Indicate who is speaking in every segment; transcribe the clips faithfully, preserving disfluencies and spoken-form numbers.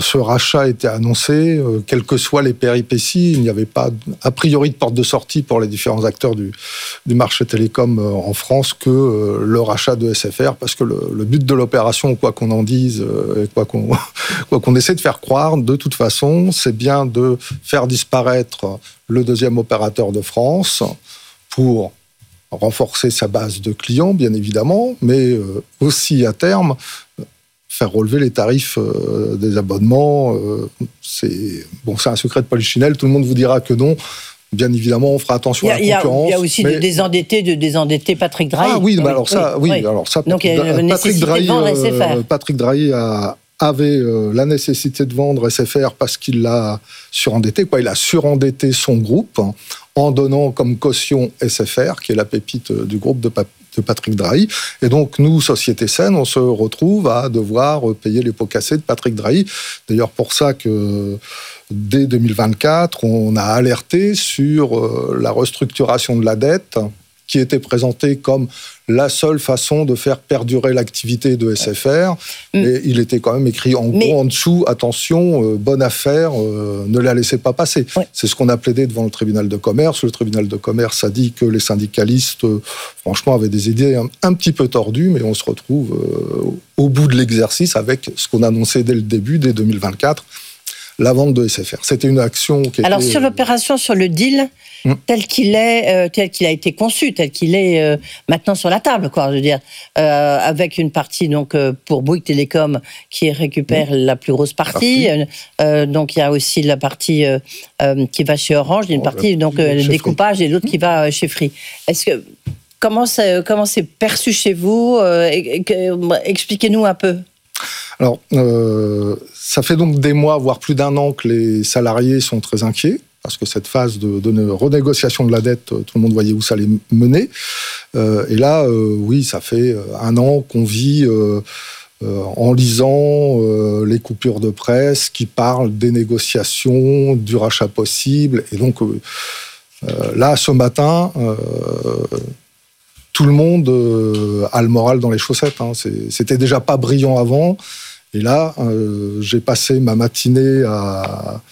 Speaker 1: ce rachat était annoncé, euh, quelles que soient les péripéties, il n'y avait pas a priori de porte de sortie pour les différents acteurs du, du marché télécom euh, en France que euh, le rachat de S F R, parce que le, le but de l'opération, quoi qu'on en dise, euh, et quoi qu'on, quoi qu'on essaie de faire croire, de toute façon, c'est bien de faire disparaître le deuxième opérateur de France pour renforcer sa base de clients, bien évidemment, mais euh, aussi à terme faire relever les tarifs euh, des abonnements. Euh, c'est, bon, c'est un secret de polichinelle, tout le monde vous dira que non. Bien évidemment, on fera attention à la concurrence.
Speaker 2: Il y a aussi mais... de désendetter, de désendetter Patrick Drahi.
Speaker 1: Ah oui, oui, alors ça, oui, oui. alors ça,
Speaker 2: donc il y a une Patrick Drahi, de vendre S F R.
Speaker 1: Euh, Patrick Drahi a, avait euh, la nécessité de vendre S F R parce qu'il l'a surendetté, quoi. Il a surendetté son groupe hein, en donnant comme caution S F R, qui est la pépite du groupe de Patrick. de Patrick Drahi. Et donc, nous, Société Saine, on se retrouve à devoir payer les pots cassés de Patrick Drahi. D'ailleurs, pour ça que dès deux mille vingt-quatre, on a alerté sur la restructuration de la dette qui était présentée comme la seule façon de faire perdurer l'activité de S F R. Mmh. Et il était quand même écrit en Mais... gros, en dessous, attention, euh, bonne affaire, euh, ne la laissez pas passer. Ouais. C'est ce qu'on a plaidé devant le tribunal de commerce. Le tribunal de commerce a dit que les syndicalistes, euh, franchement, avaient des idées un, un petit peu tordues, mais on se retrouve euh, au bout de l'exercice avec ce qu'on annonçait dès le début, dès deux mille vingt-quatre, la vente de S F R. C'était une action qui
Speaker 2: Alors,
Speaker 1: était...
Speaker 2: sur l'opération, sur le deal, hum. tel qu'il est, euh, tel qu'il a été conçu, tel qu'il est euh, maintenant sur la table, quoi, je veux dire, euh, avec une partie donc euh, pour Bouygues Télécom qui récupère hum. la plus grosse partie. partie. Euh, donc, il y a aussi la partie euh, euh, qui va chez Orange, une oh, partie, donc euh, le découpage, Free. Et l'autre hum. qui va chez Free. Est-ce que... Comment c'est, comment c'est perçu chez vous euh, et, et, expliquez-nous un peu.
Speaker 1: Alors, euh, ça fait donc des mois, voire plus d'un an, que les salariés sont très inquiets, parce que cette phase de, de renégociation de la dette, tout le monde voyait où ça allait mener. Euh, et là, euh, oui, ça fait un an qu'on vit euh, euh, en lisant euh, les coupures de presse qui parlent des négociations, du rachat possible. Et donc, euh, là, ce matin... Euh, tout le monde euh, a le moral dans les chaussettes. Hein. C'est, c'était déjà pas brillant avant. Et là, euh, j'ai passé ma matinée à,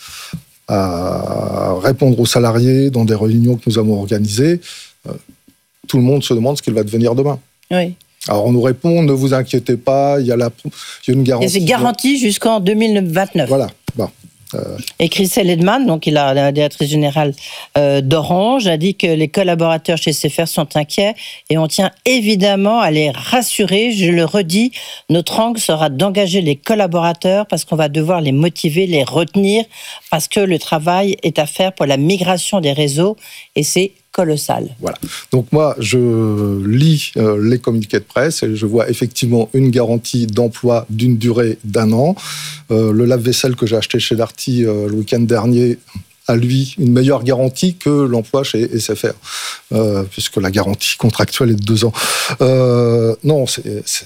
Speaker 1: à répondre aux salariés dans des réunions que nous avons organisées. Euh, tout le monde se demande ce qu'il va devenir demain.
Speaker 2: Oui.
Speaker 1: Alors, on nous répond, ne vous inquiétez pas, il y a, la, il y a une garantie.
Speaker 2: Il y a garantie jusqu'en deux mille vingt-neuf.
Speaker 1: Voilà. Bon.
Speaker 2: Euh... Et Christelle Edman, donc il a la directrice générale euh, d'Orange, a dit que les collaborateurs chez S F R sont inquiets et on tient évidemment à les rassurer. Je le redis, notre angle sera d'engager les collaborateurs parce qu'on va devoir les motiver, les retenir, parce que le travail est à faire pour la migration des réseaux et c'est colossal.
Speaker 1: Voilà. Donc moi, je lis euh, les communiqués de presse et je vois effectivement une garantie d'emploi d'une durée d'un an. Euh, le lave-vaisselle que j'ai acheté chez Darty euh, le week-end dernier a, lui, une meilleure garantie que l'emploi chez S F R, euh, puisque la garantie contractuelle est de deux ans. Euh, non, c'est... c'est...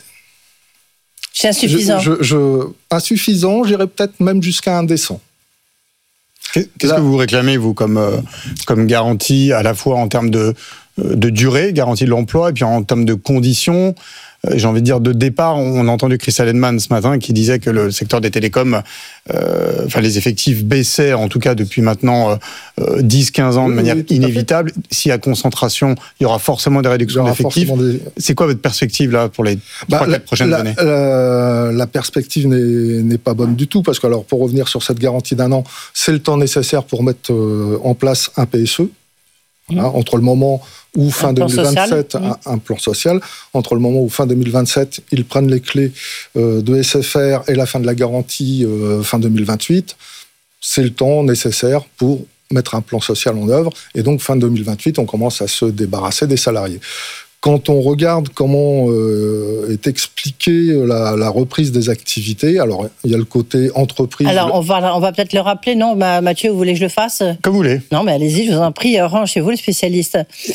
Speaker 2: c'est insuffisant.
Speaker 1: Je, je, je... Insuffisant, j'irais peut-être même jusqu'à indécent.
Speaker 3: Qu'est-ce Là, que vous réclamez, vous, comme, euh, comme garantie, à la fois en termes de, de durée, garantie de l'emploi, et puis en termes de conditions, euh, j'ai envie de dire de départ. On a entendu Christelle Edman ce matin qui disait que le secteur des télécoms, euh, enfin les effectifs baissaient, en tout cas depuis maintenant euh, dix à quinze ans, de oui, manière oui, inévitable. S'il y a concentration, il y aura forcément des réductions d'effectifs. Des... C'est quoi votre perspective là, pour les bah, trois quatre prochaines
Speaker 1: la,
Speaker 3: années
Speaker 1: la, la perspective n'est, n'est pas bonne du tout, parce que, alors, pour revenir sur cette garantie d'un an, c'est le temps nécessaire pour mettre euh, en place un P S E. Mmh. Hein, entre le moment où fin deux mille vingt-sept, un, un plan social, entre le moment où fin deux mille vingt-sept, ils prennent les clés euh, de S F R et la fin de la garantie euh, fin deux mille vingt-huit, c'est le temps nécessaire pour mettre un plan social en œuvre. Et donc, fin deux mille vingt-huit, on commence à se débarrasser des salariés. Quand on regarde comment euh, est expliquée la, la reprise des activités, alors il y a le côté entreprise...
Speaker 2: Alors on va, on va peut-être le rappeler, non Mathieu, vous voulez que je le fasse ?
Speaker 3: Comme vous voulez.
Speaker 2: Non mais allez-y, je vous en prie, Orange, c'est vous le spécialiste.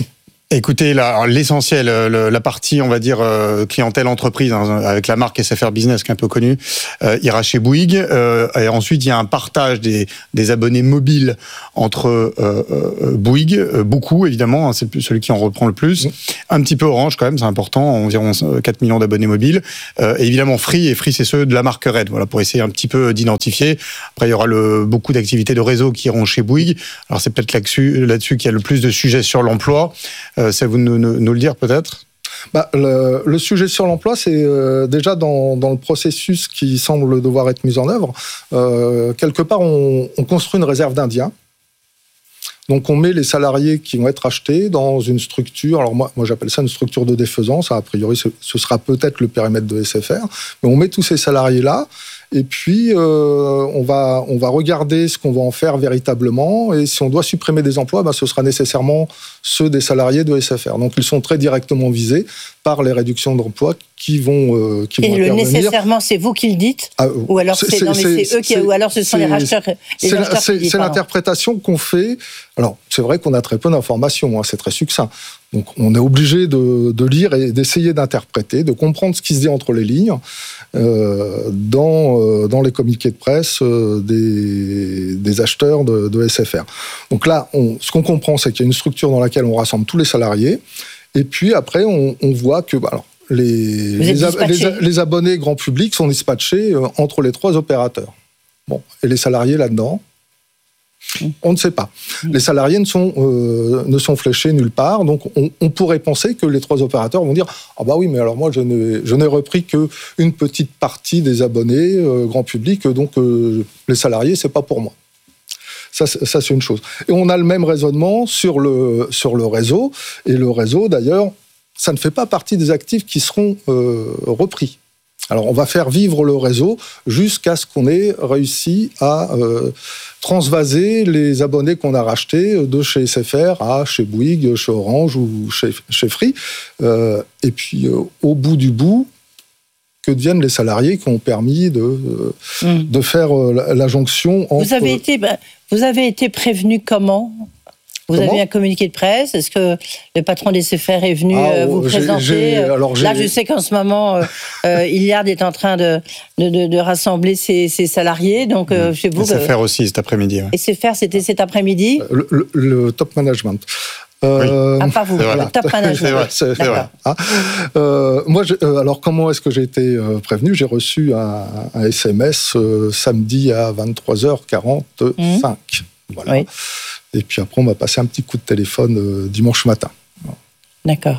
Speaker 3: Écoutez, là, l'essentiel, le, la partie, on va dire, euh, clientèle entreprise, hein, avec la marque S F R Business, qui est un peu connue, euh, ira chez Bouygues. Euh, et ensuite, il y a un partage des, des abonnés mobiles entre euh, euh, Bouygues, euh, beaucoup évidemment, hein, c'est celui qui en reprend le plus. Mmh. Un petit peu Orange quand même, c'est important, environ quatre millions d'abonnés mobiles. Euh, et évidemment Free, et Free, c'est ceux de la marque Red, voilà, pour essayer un petit peu d'identifier. Après, il y aura le, beaucoup d'activités de réseau qui iront chez Bouygues. Alors, c'est peut-être là-dessus, là-dessus qu'il y a le plus de sujets sur l'emploi. Euh, c'est à vous de nous, nous, nous le dire peut-être ?
Speaker 1: Bah, le, le sujet sur l'emploi, c'est euh, déjà dans, dans le processus qui semble devoir être mis en œuvre. Euh, quelque part, on, on construit une réserve d'Indiens. Donc, on met les salariés qui vont être achetés dans une structure. Alors, moi, moi j'appelle ça une structure de défaisance. A priori, ce, ce sera peut-être le périmètre de S F R. Mais on met tous ces salariés-là. Et puis, euh, on va, on va regarder ce qu'on va en faire véritablement. Et si on doit supprimer des emplois, ben, ce sera nécessairement ceux des salariés de S F R. Donc, ils sont très directement visés par les réductions d'emplois qui vont, euh, qui
Speaker 2: et
Speaker 1: vont
Speaker 2: le
Speaker 1: intervenir.
Speaker 2: Nécessairement, c'est vous qui le dites ah, ou alors c'est, c'est, non, mais c'est eux qui, ou alors ce sont les racheteurs. Les
Speaker 1: c'est,
Speaker 2: acheteurs
Speaker 1: c'est,
Speaker 2: qui disent,
Speaker 1: c'est l'interprétation qu'on fait. Alors, c'est vrai qu'on a très peu d'informations. Hein, c'est très succinct. Donc, on est obligé de, de lire et d'essayer d'interpréter, de comprendre ce qui se dit entre les lignes euh, dans, euh, dans les communiqués de presse euh, des, des acheteurs de, de S F R. Donc là, on, ce qu'on comprend, c'est qu'il y a une structure dans laquelle on rassemble tous les salariés. Et puis après, on, on voit que bah, alors, les, les, les, les abonnés grand public sont dispatchés euh, entre les trois opérateurs. Bon, et les salariés là-dedans, on ne sait pas. Les salariés ne sont, euh, ne sont fléchés nulle part, donc on, on pourrait penser que les trois opérateurs vont dire « Ah bah oui, mais alors moi je n'ai, je n'ai repris qu'une petite partie des abonnés euh, grand public, donc euh, les salariés, c'est pas pour moi ». Ça, ça, c'est une chose. Et on a le même raisonnement sur le, sur le réseau, et le réseau d'ailleurs, ça ne fait pas partie des actifs qui seront euh, repris. Alors, on va faire vivre le réseau jusqu'à ce qu'on ait réussi à euh, transvaser les abonnés qu'on a rachetés de chez S F R à chez Bouygues, chez Orange ou chez, chez Free. Euh, et puis, euh, au bout du bout, que deviennent les salariés qui ont permis de, euh, mmh. de faire euh, la, la jonction entre...
Speaker 2: Vous avez été, bah, vous avez été prévenu comment ? Vous Comment avez un communiqué de presse ? Est-ce que le patron des S F R est venu ah, euh, vous j'ai, présenter j'ai, alors, Là, j'ai... je sais qu'en ce moment, euh, euh, Iliad est en train de, de, de, de rassembler ses, ses salariés. Donc, euh, chez vous,
Speaker 3: S F R euh, aussi cet après-midi. Ouais.
Speaker 2: S F R, c'était cet après-midi
Speaker 1: le, le, le top management.
Speaker 2: Euh, oui. Ah, pas vous,
Speaker 1: voilà.
Speaker 2: le top management.
Speaker 1: C'est vrai, c'est, c'est vrai. Ah, euh, moi, je, euh, alors, comment est-ce que j'ai été euh, prévenu ? J'ai reçu un, un S M S euh, samedi à vingt-trois heures quarante-cinq. Mmh. Voilà. Oui. Et puis après, on m'a passé un petit coup de téléphone euh, dimanche matin.
Speaker 2: D'accord.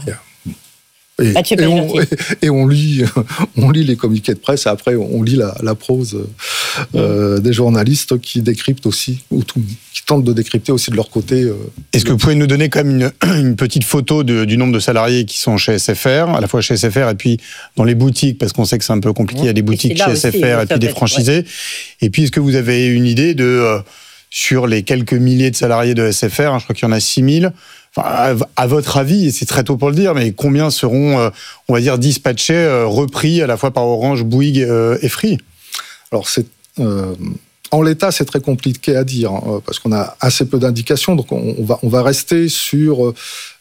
Speaker 1: Et, ah, et, on, et, et on, lit, on lit les communiqués de presse, et après, on lit la, la prose euh, mmh. des journalistes qui décryptent aussi, ou tout, qui tentent de décrypter aussi de leur côté. Euh,
Speaker 3: Est-ce que vous pouvez nous donner quand même une, une petite photo de, du nombre de salariés qui sont chez S F R, à la fois chez S F R et puis dans les boutiques, parce qu'on sait que c'est un peu compliqué, mmh. il y a des boutiques chez aussi, S F R et puis des franchisés. Ouais. Et puis, est-ce que vous avez une idée de... Euh, sur les quelques milliers de salariés de S F R, hein, je crois qu'il y en a six mille. Enfin, à, à votre avis, et c'est très tôt pour le dire, mais combien seront, euh, on va dire, dispatchés, euh, repris à la fois par Orange, Bouygues euh, et Free ?
Speaker 1: Alors, c'est, euh, en l'état, c'est très compliqué à dire, hein, parce qu'on a assez peu d'indications, donc on, on, va, on va rester sur...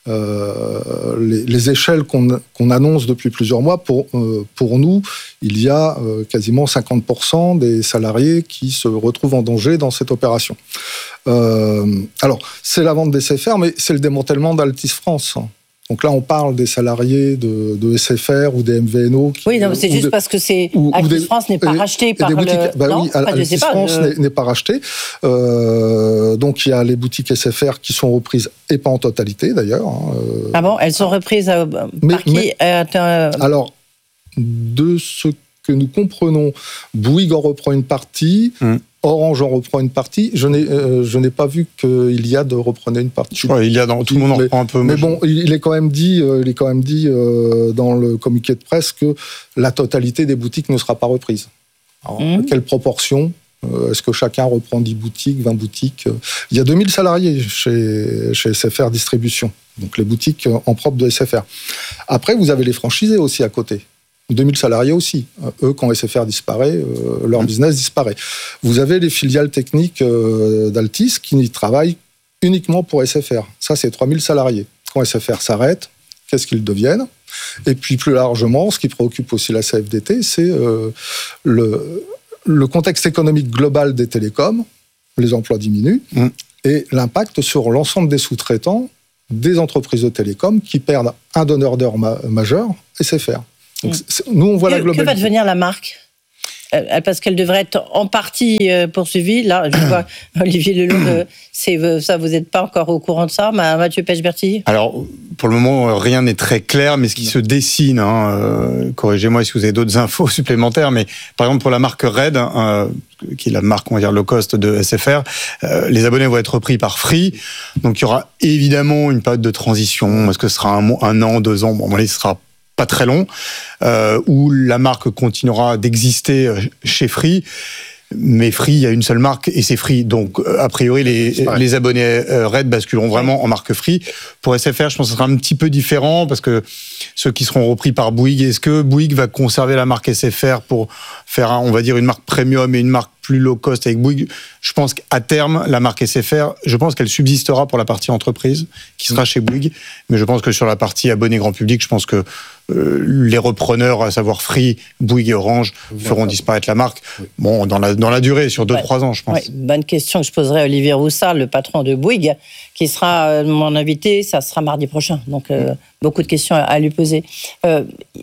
Speaker 1: Euh, les, les échelles qu'on, qu'on annonce depuis plusieurs mois. Pour, euh, pour nous, il y a euh, quasiment cinquante pour cent des salariés qui se retrouvent en danger dans cette opération. Euh, alors, c'est la vente des S F R, mais c'est le démantèlement d'Altis France. Donc là, on parle des salariés de, de S F R ou des M V N O. Qui,
Speaker 2: oui, non, c'est juste de, parce que c'est Altis France n'est pas et, racheté par
Speaker 1: boutiques,
Speaker 2: le...
Speaker 1: Bah non, oui, Altis France
Speaker 2: pas,
Speaker 1: n'est, n'est pas racheté. Euh, donc il y a les boutiques S F R qui sont reprises, et pas en totalité d'ailleurs. Hein.
Speaker 2: Ah bon, elles sont reprises euh,
Speaker 1: mais,
Speaker 2: par qui
Speaker 1: mais, euh, Alors, de ce que nous comprenons, Bouygues en reprend une partie... Hum. Orange en reprend une partie. Je n'ai, euh, je n'ai pas vu qu'Iliad reprenait une partie.
Speaker 3: Ouais, Iliad, tout le monde en
Speaker 1: mais,
Speaker 3: reprend un peu.
Speaker 1: Mais bon, il est quand même dit, euh, il est quand même dit euh, dans le communiqué de presse que la totalité des boutiques ne sera pas reprise. Alors, mmh. Quelle proportion ? euh, Est-ce que chacun reprend dix boutiques, vingt boutiques ? Il y a deux mille salariés chez, chez S F R Distribution, donc les boutiques en propre de S F R. Après, vous avez les franchisés aussi à côté. deux mille salariés aussi. Eux, quand S F R disparaît, euh, leur mmh. business disparaît. Vous avez les filiales techniques euh, d'Altis qui travaillent uniquement pour S F R. Ça, c'est trois mille salariés. quand S F R s'arrête, qu'est-ce qu'ils deviennent? Et puis plus largement, ce qui préoccupe aussi la C F D T, c'est euh, le, le contexte économique global des télécoms, les emplois diminuent, mmh. et l'impact sur l'ensemble des sous-traitants des entreprises de télécoms qui perdent un donneur d'heures ma- majeur, S F R. Donc, mmh. Nous, on voit
Speaker 2: que,
Speaker 1: la globalité.
Speaker 2: Que va devenir la marque ? Parce qu'elle devrait être en partie poursuivie. Là, je vois Olivier Lelong, c'est, ça, vous n'êtes pas encore au courant de ça, Mathieu Pechberti ?
Speaker 3: Alors, pour le moment, rien n'est très clair, mais ce qui se dessine, hein, euh, corrigez-moi si vous avez d'autres infos supplémentaires, mais par exemple pour la marque Red, hein, euh, qui est la marque, on va dire, low cost de S F R, euh, les abonnés vont être repris par Free, donc il y aura évidemment une période de transition. Est-ce que ce sera un, un an, deux ans ? Bon, ce sera pas très long, euh, où la marque continuera d'exister chez Free, mais Free, il y a une seule marque et c'est Free. Donc, a priori, les, les abonnés Red basculeront vraiment en marque Free. Pour S F R, je pense que ce sera un petit peu différent parce que ceux qui seront repris par Bouygues, est-ce que Bouygues va conserver la marque S F R pour faire, un, on va dire, une marque premium et une marque plus low cost avec Bouygues? Je pense qu'à terme, la marque S F R, je pense qu'elle subsistera pour la partie entreprise qui sera chez Bouygues, mais je pense que sur la partie abonné grand public, je pense que euh, les repreneurs, à savoir Free, Bouygues et Orange, feront disparaître la marque. Bon, dans la, dans la durée, sur deux trois ouais. ans, je pense.
Speaker 2: Ouais. Bonne question que je poserai à Olivier Roussat, le patron de Bouygues, qui sera euh, mon invité, ça sera mardi prochain. Donc, euh, mmh. beaucoup de questions à, à lui poser. Euh,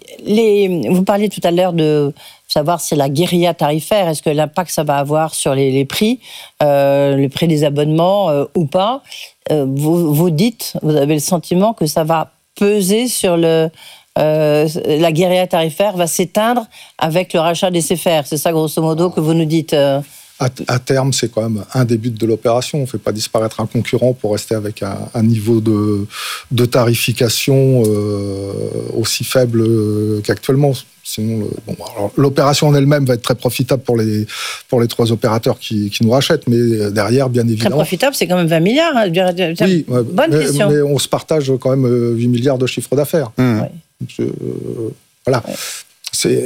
Speaker 2: les, vous parliez tout à l'heure de savoir si la guérilla tarifaire, est-ce que l'impact ça va avoir sur les, les prix, euh, les prix des abonnements euh, ou pas. Euh, vous, vous dites, vous avez le sentiment que ça va peser sur le... Euh, la guérilla tarifaire va s'éteindre avec le rachat des S F R. C'est ça, grosso modo, que vous nous dites euh...
Speaker 1: à, à terme, c'est quand même un des buts de l'opération. On ne fait pas disparaître un concurrent pour rester avec un, un niveau de, de tarification euh, aussi faible qu'actuellement. Sinon, le, bon, alors, l'opération en elle-même va être très profitable pour les, pour les trois opérateurs qui, qui nous rachètent, mais derrière, bien évidemment...
Speaker 2: Très profitable, c'est quand même vingt milliards. Hein.
Speaker 1: Oui,
Speaker 2: bonne
Speaker 1: mais,
Speaker 2: question.
Speaker 1: Mais on se partage quand même huit milliards de chiffre d'affaires.
Speaker 2: Mmh. Ouais.
Speaker 1: Je, euh, voilà. Ouais. C'est,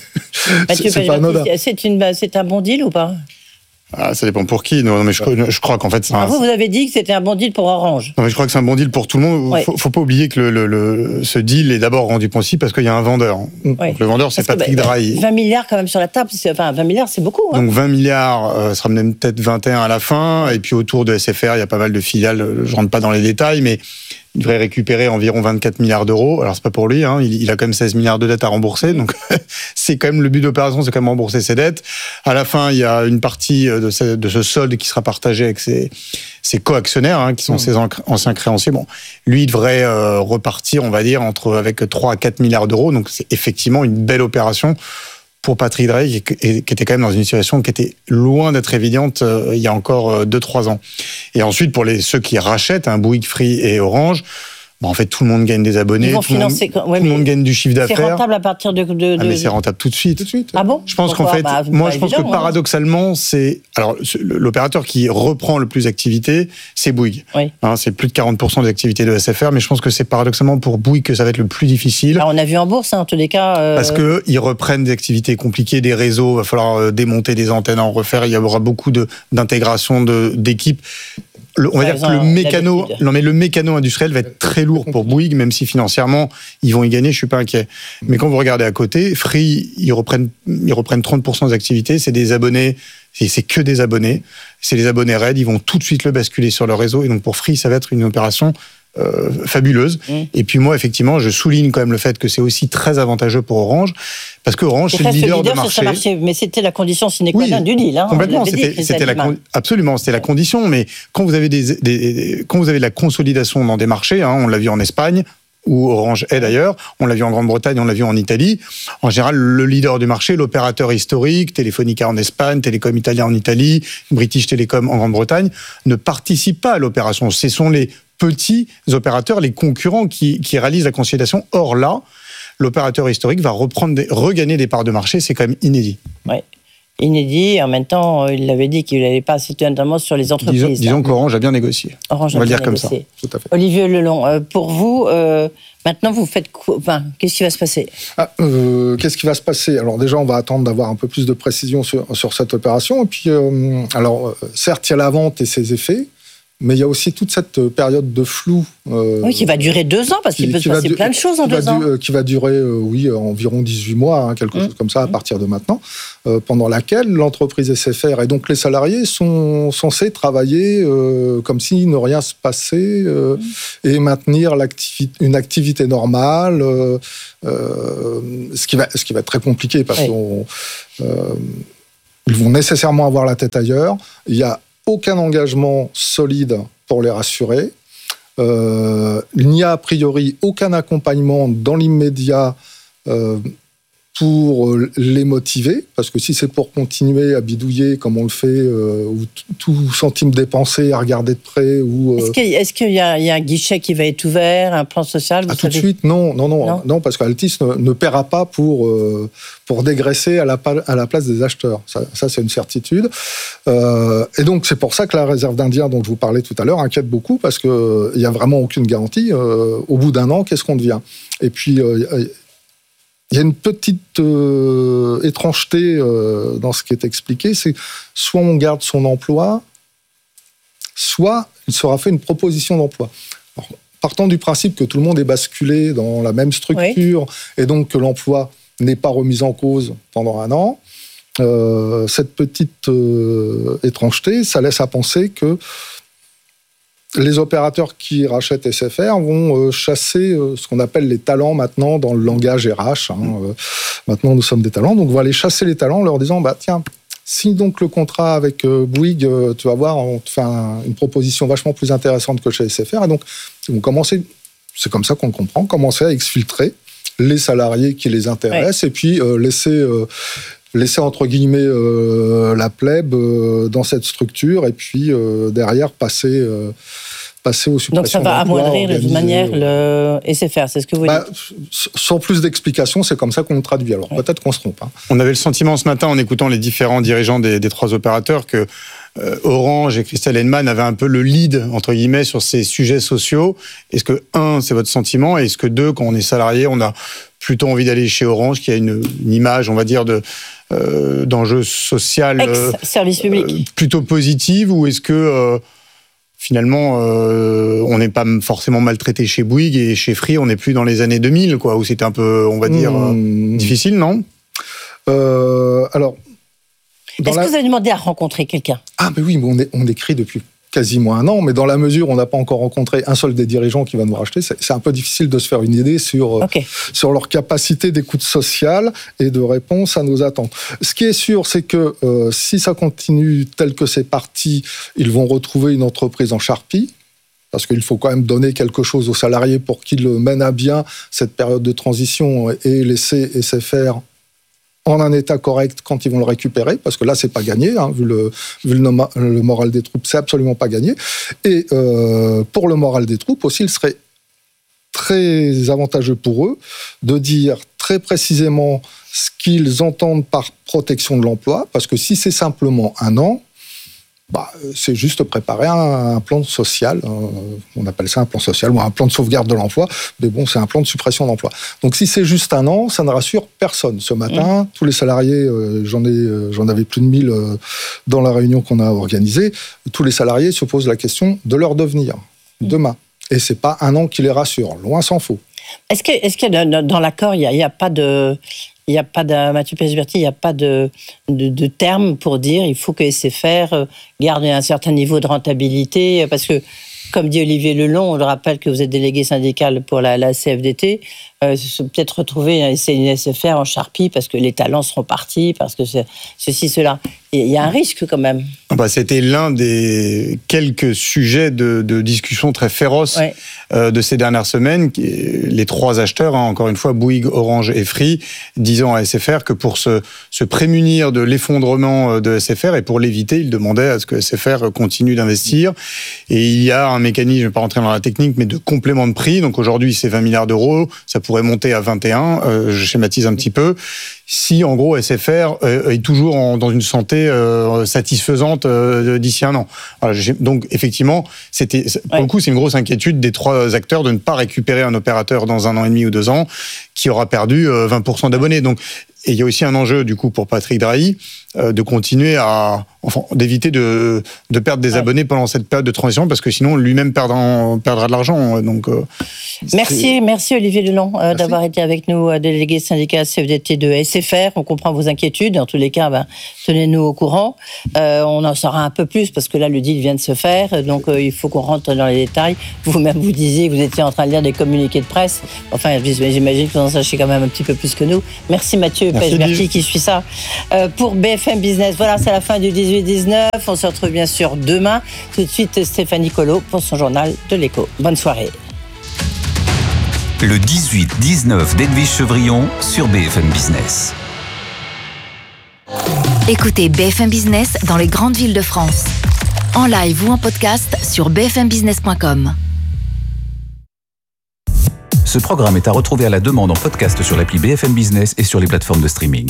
Speaker 2: c'est, c'est pas anodin. C'est, une, c'est un bon deal ou pas ?
Speaker 3: Ah, ça dépend pour qui. Non, mais je, je crois qu'en fait, c'est
Speaker 2: ah,
Speaker 3: un...
Speaker 2: vous, vous avez dit que c'était un bon deal pour Orange.
Speaker 3: Non, mais je crois que c'est un bon deal pour tout le monde.
Speaker 2: Ouais.
Speaker 3: Faut, faut pas oublier que le, le, le, ce deal est d'abord rendu possible parce qu'il y a un vendeur.
Speaker 2: Ouais.
Speaker 3: Le vendeur, c'est
Speaker 2: parce
Speaker 3: Patrick
Speaker 2: que, bah,
Speaker 3: Drahi.
Speaker 2: vingt milliards quand même sur la table. C'est, enfin, vingt milliards, c'est beaucoup. Hein.
Speaker 3: Donc vingt milliards, euh, sera même peut-être vingt et un à la fin. Et puis autour de S F R, il y a pas mal de filiales. Je rentre pas dans les détails, mais il devrait récupérer environ vingt-quatre milliards d'euros. Alors c'est pas pour lui, hein. il, il a quand même seize milliards de dettes à rembourser. Donc c'est quand même le but de l'opération, c'est quand même rembourser ses dettes. À la fin, il y a une partie de ce, de ce solde qui sera partagé avec ses, ses co-actionnaires, hein, qui sont mmh. ses anciens créanciers. Bon, lui, il devrait euh, repartir, on va dire, entre avec trois à quatre milliards d'euros. Donc c'est effectivement une belle opération pour Patrick Drahi, qui était quand même dans une situation qui était loin d'être évidente euh, il y a encore deux trois ans. Et ensuite, pour les, ceux qui rachètent, hein, Bouygues, Free et Orange, bon, en fait, tout le monde gagne des abonnés,
Speaker 2: Ils vont
Speaker 3: tout, le monde,
Speaker 2: financer...
Speaker 3: tout
Speaker 2: ouais,
Speaker 3: le monde gagne du chiffre d'affaires.
Speaker 2: C'est rentable à partir de... de, de...
Speaker 3: Ah, mais c'est rentable tout de suite.
Speaker 1: Tout de suite.
Speaker 2: Ah bon ?
Speaker 3: Je pense
Speaker 2: Pourquoi ?
Speaker 3: qu'en fait,
Speaker 2: bah,
Speaker 3: moi, je pense que
Speaker 2: hein.
Speaker 3: paradoxalement, c'est... Alors, l'opérateur qui reprend le plus d'activité, c'est Bouygues.
Speaker 2: Oui.
Speaker 3: Hein, c'est plus de quarante pour cent des activités de S F R, mais je pense que c'est paradoxalement pour Bouygues que ça va être le plus difficile.
Speaker 2: Alors, on a vu en bourse, hein, en tous les cas... Euh...
Speaker 3: Parce qu'ils reprennent des activités compliquées, des réseaux, il va falloir démonter des antennes, en refaire, il y aura beaucoup de, d'intégration de, d'équipes. Le, on va dire que le mécano, non mais le mécano industriel va être très lourd pour Bouygues, même si financièrement ils vont y gagner, je suis pas inquiet. Mais quand vous regardez à côté, Free, ils reprennent, ils reprennent trente pour cent des activités, c'est des abonnés, c'est, c'est que des abonnés, c'est les abonnés Red, ils vont tout de suite le basculer sur leur réseau, et donc pour Free, ça va être une opération euh, fabuleuse. Mmh. Et puis moi, effectivement, je souligne quand même le fait que c'est aussi très avantageux pour Orange, parce que Orange, c'est, c'est le leader, leader de marché. marché.
Speaker 2: Mais c'était la condition sine qua non oui, du deal. Hein,
Speaker 3: complètement, c'était, dit, c'était la con... absolument, c'était la condition. Mais quand vous avez des, des, quand vous avez de la consolidation dans des marchés, hein, on l'a vu en Espagne, où Orange est d'ailleurs, on l'a vu en Grande-Bretagne, on l'a vu en Italie. En général, le leader du marché, l'opérateur historique, Telefonica en Espagne, Telecom Italia en Italie, British Telecom en Grande-Bretagne, ne participe pas à l'opération. Ce sont les petits opérateurs, les concurrents qui, qui réalisent la consolidation. Or là, l'opérateur historique va reprendre des, regagner des parts de marché, c'est quand même inédit.
Speaker 2: Oui, inédit. En même temps, il avait dit qu'il n'allait pas citer notamment sur les entreprises.
Speaker 3: Disons, disons qu'Orange a bien négocié.
Speaker 2: Orange
Speaker 3: On va
Speaker 2: a bien
Speaker 3: dire
Speaker 2: négocié.
Speaker 3: Comme ça.
Speaker 1: Tout à fait.
Speaker 2: Olivier Lelong, euh, pour vous, euh, maintenant, vous faites quoi ? Enfin, qu'est-ce qui va se passer ?
Speaker 1: ah, euh, Qu'est-ce qui va se passer ? Alors déjà, on va attendre d'avoir un peu plus de précision sur, sur cette opération. Et puis, euh, alors, certes, il y a la vente et ses effets, Mais il y a aussi toute cette période de flou.
Speaker 2: Euh, oui, qui va durer deux ans, parce qu'il peut se passer du, plein de choses en deux ans.
Speaker 1: Du, qui va durer, euh, oui, environ dix-huit mois, hein, quelque mmh. chose comme ça, à mmh. partir de maintenant, euh, pendant laquelle l'entreprise S F R et donc les salariés sont censés travailler euh, comme si ne rien se passait euh, mmh. et maintenir l'activité, une activité normale, euh, euh, ce, qui va, ce qui va être très compliqué, parce oui. qu'ils euh, vont nécessairement avoir la tête ailleurs. Il y a aucun engagement solide pour les rassurer. Euh, il n'y a a priori aucun accompagnement dans l'immédiat euh, pour les motiver, parce que si c'est pour continuer à bidouiller comme on le fait, euh, ou t- tout centime dépensé à regarder de près, ou... Euh...
Speaker 2: Est-ce qu'il, est-ce qu'il y a, il y a un guichet qui va être ouvert, un plan social, vous
Speaker 1: ah,
Speaker 2: savez...
Speaker 1: Tout de suite, non, non, non,
Speaker 2: non,
Speaker 1: non parce qu'Altis ne, ne paiera pas pour, euh, pour dégraisser à la, à la place des acheteurs. Ça, ça c'est une certitude. Euh, et donc, c'est pour ça que la réserve d'Indiens dont je vous parlais tout à l'heure inquiète beaucoup, parce qu'il n'y a vraiment aucune garantie. Euh, au bout d'un an, qu'est-ce qu'on devient ? Et puis... Euh, il y a une petite euh, étrangeté euh, dans ce qui est expliqué, c'est soit on garde son emploi, soit il sera fait une proposition d'emploi. Alors, partant du principe que tout le monde est basculé dans la même structure, oui. et donc que l'emploi n'est pas remis en cause pendant un an, euh, cette petite euh, étrangeté, ça laisse à penser que les opérateurs qui rachètent S F R vont euh, chasser euh, ce qu'on appelle les talents maintenant dans le langage R H. Hein, euh, maintenant, nous sommes des talents. Donc, on va aller chasser les talents en leur disant, bah, tiens, si donc le contrat avec euh, Bouygues, euh, tu vas voir, on te fait un, une proposition vachement plus intéressante que chez S F R. Et donc, ils vont commencer, c'est comme ça qu'on le comprend, commencer à exfiltrer les salariés qui les intéressent, ouais. et puis euh, laisser... Euh, laisser entre guillemets euh, la plèbe euh, dans cette structure, et puis euh, derrière passer, euh, passer aux suppressions.
Speaker 2: Donc ça va amoindrir de toute manière le S F R, c'est ce que vous bah, dites ?
Speaker 1: Sans plus d'explications, c'est comme ça qu'on le traduit. Alors ouais. peut-être qu'on se trompe. Hein.
Speaker 3: On avait le sentiment ce matin, en écoutant les différents dirigeants des, des trois opérateurs, que euh, Orange et Christelle Heinemann avaient un peu le lead, entre guillemets, sur ces sujets sociaux. Est-ce que, un, c'est votre sentiment, et est-ce que, deux, quand on est salarié, on a plutôt envie d'aller chez Orange, qui a une, une image, on va dire, de... Euh, d'enjeux social euh,
Speaker 2: service public
Speaker 3: euh, plutôt positive, ou est-ce que euh, finalement euh, on n'est pas forcément maltraité chez Bouygues et chez Free on n'est plus dans les années deux mille, quoi, où c'était un peu, on va dire, mmh. euh, difficile, non
Speaker 1: euh, Alors,
Speaker 2: est-ce la... que vous avez demandé à rencontrer quelqu'un ?
Speaker 1: Ah mais oui, on, est, on écrit depuis quasiment un an, mais dans la mesure où on n'a pas encore rencontré un seul des dirigeants qui va nous racheter, c'est, c'est un peu difficile de se faire une idée sur, okay. sur leur capacité d'écoute sociale et de réponse à nos attentes. Ce qui est sûr, c'est que euh, si ça continue tel que c'est parti, ils vont retrouver une entreprise en charpie, parce qu'il faut quand même donner quelque chose aux salariés pour qu'ils mènent à bien cette période de transition et laisser S F R en un état correct quand ils vont le récupérer, parce que là, c'est pas gagné, hein, vu, le, vu le, le moral des troupes, c'est absolument pas gagné. Et euh, pour le moral des troupes aussi, il serait très avantageux pour eux de dire très précisément ce qu'ils entendent par protection de l'emploi, parce que si c'est simplement un an, bah, c'est juste préparer un, un plan social, euh, on appelle ça un plan social, ou un plan de sauvegarde de l'emploi, mais bon, c'est un plan de suppression d'emploi. Donc si c'est juste un an, ça ne rassure personne. Ce matin, mmh. tous les salariés, euh, j'en, ai, euh, j'en avais plus de mille euh, dans la réunion qu'on a organisée, tous les salariés se posent la question de leur devenir, mmh. demain. Et c'est pas un an qui les rassure, loin s'en faut.
Speaker 2: Est-ce que, est-ce que dans l'accord, il n'y a, y a pas de... Il n'y a pas de, Mathieu Pérez-Berty, il n'y a pas de, de, de terme pour dire il faut que S F R garde un certain niveau de rentabilité, parce que, comme dit Olivier Lelon, on le rappelle que vous êtes délégué syndical pour la, la C F D T, euh, peut-être retrouver c'est une S F R en charpie parce que les talents seront partis, parce que c'est, ceci, cela. Il y a un risque quand même.
Speaker 3: Bah, c'était l'un des quelques sujets de, de discussion très féroces ouais. euh, de ces dernières semaines. Les trois acheteurs, hein, encore une fois, Bouygues, Orange et Free, disant à S F R que pour se, se prémunir de l'effondrement de S F R et pour l'éviter, ils demandaient à ce que S F R continue d'investir. Et il y a un mécanisme, je ne vais pas rentrer dans la technique, mais de complément de prix. Donc aujourd'hui, c'est vingt milliards d'euros. Ça pourrait monter à vingt et un, euh, je schématise un petit peu, si en gros S F R euh, est toujours en, dans une santé euh, satisfaisante euh, d'ici un an. Voilà, donc effectivement, c'était, pour ouais. le coup, c'est une grosse inquiétude des trois acteurs de ne pas récupérer un opérateur dans un an et demi ou deux ans qui aura perdu euh, vingt pour cent d'abonnés. Donc, et il y a aussi un enjeu, du coup, pour Patrick Drahi, euh, de continuer à, enfin, d'éviter de, de perdre des ouais. abonnés pendant cette période de transition, parce que sinon, lui-même perdra, perdra de l'argent. Donc, euh,
Speaker 2: merci, merci Olivier Delon euh, d'avoir été avec nous, euh, délégué syndicat C F D T de S F R. On comprend vos inquiétudes. En tous les cas, ben, tenez-nous au courant. Euh, on en saura un peu plus, parce que là, le deal vient de se faire. Donc, euh, il faut qu'on rentre dans les détails. Vous-même, vous disiez que vous étiez en train de lire des communiqués de presse. Enfin, j'imagine que vous en sachez quand même un petit peu plus que nous. Merci Mathieu Pechberti qui suit ça euh, pour B F M Business. Voilà, c'est la fin du dix-huit dix-neuf. On se retrouve bien sûr demain. Tout de suite, Stéphanie Colo pour son journal de l'écho. Bonne soirée.
Speaker 4: Le dix-huit dix-neuf d'Edwige Chevrillon sur B F M Business.
Speaker 5: Écoutez B F M Business dans les grandes villes de France. En live ou en podcast sur b f m business point com.
Speaker 4: Ce programme est à retrouver à la demande en podcast sur l'appli B F M Business et sur les plateformes de streaming.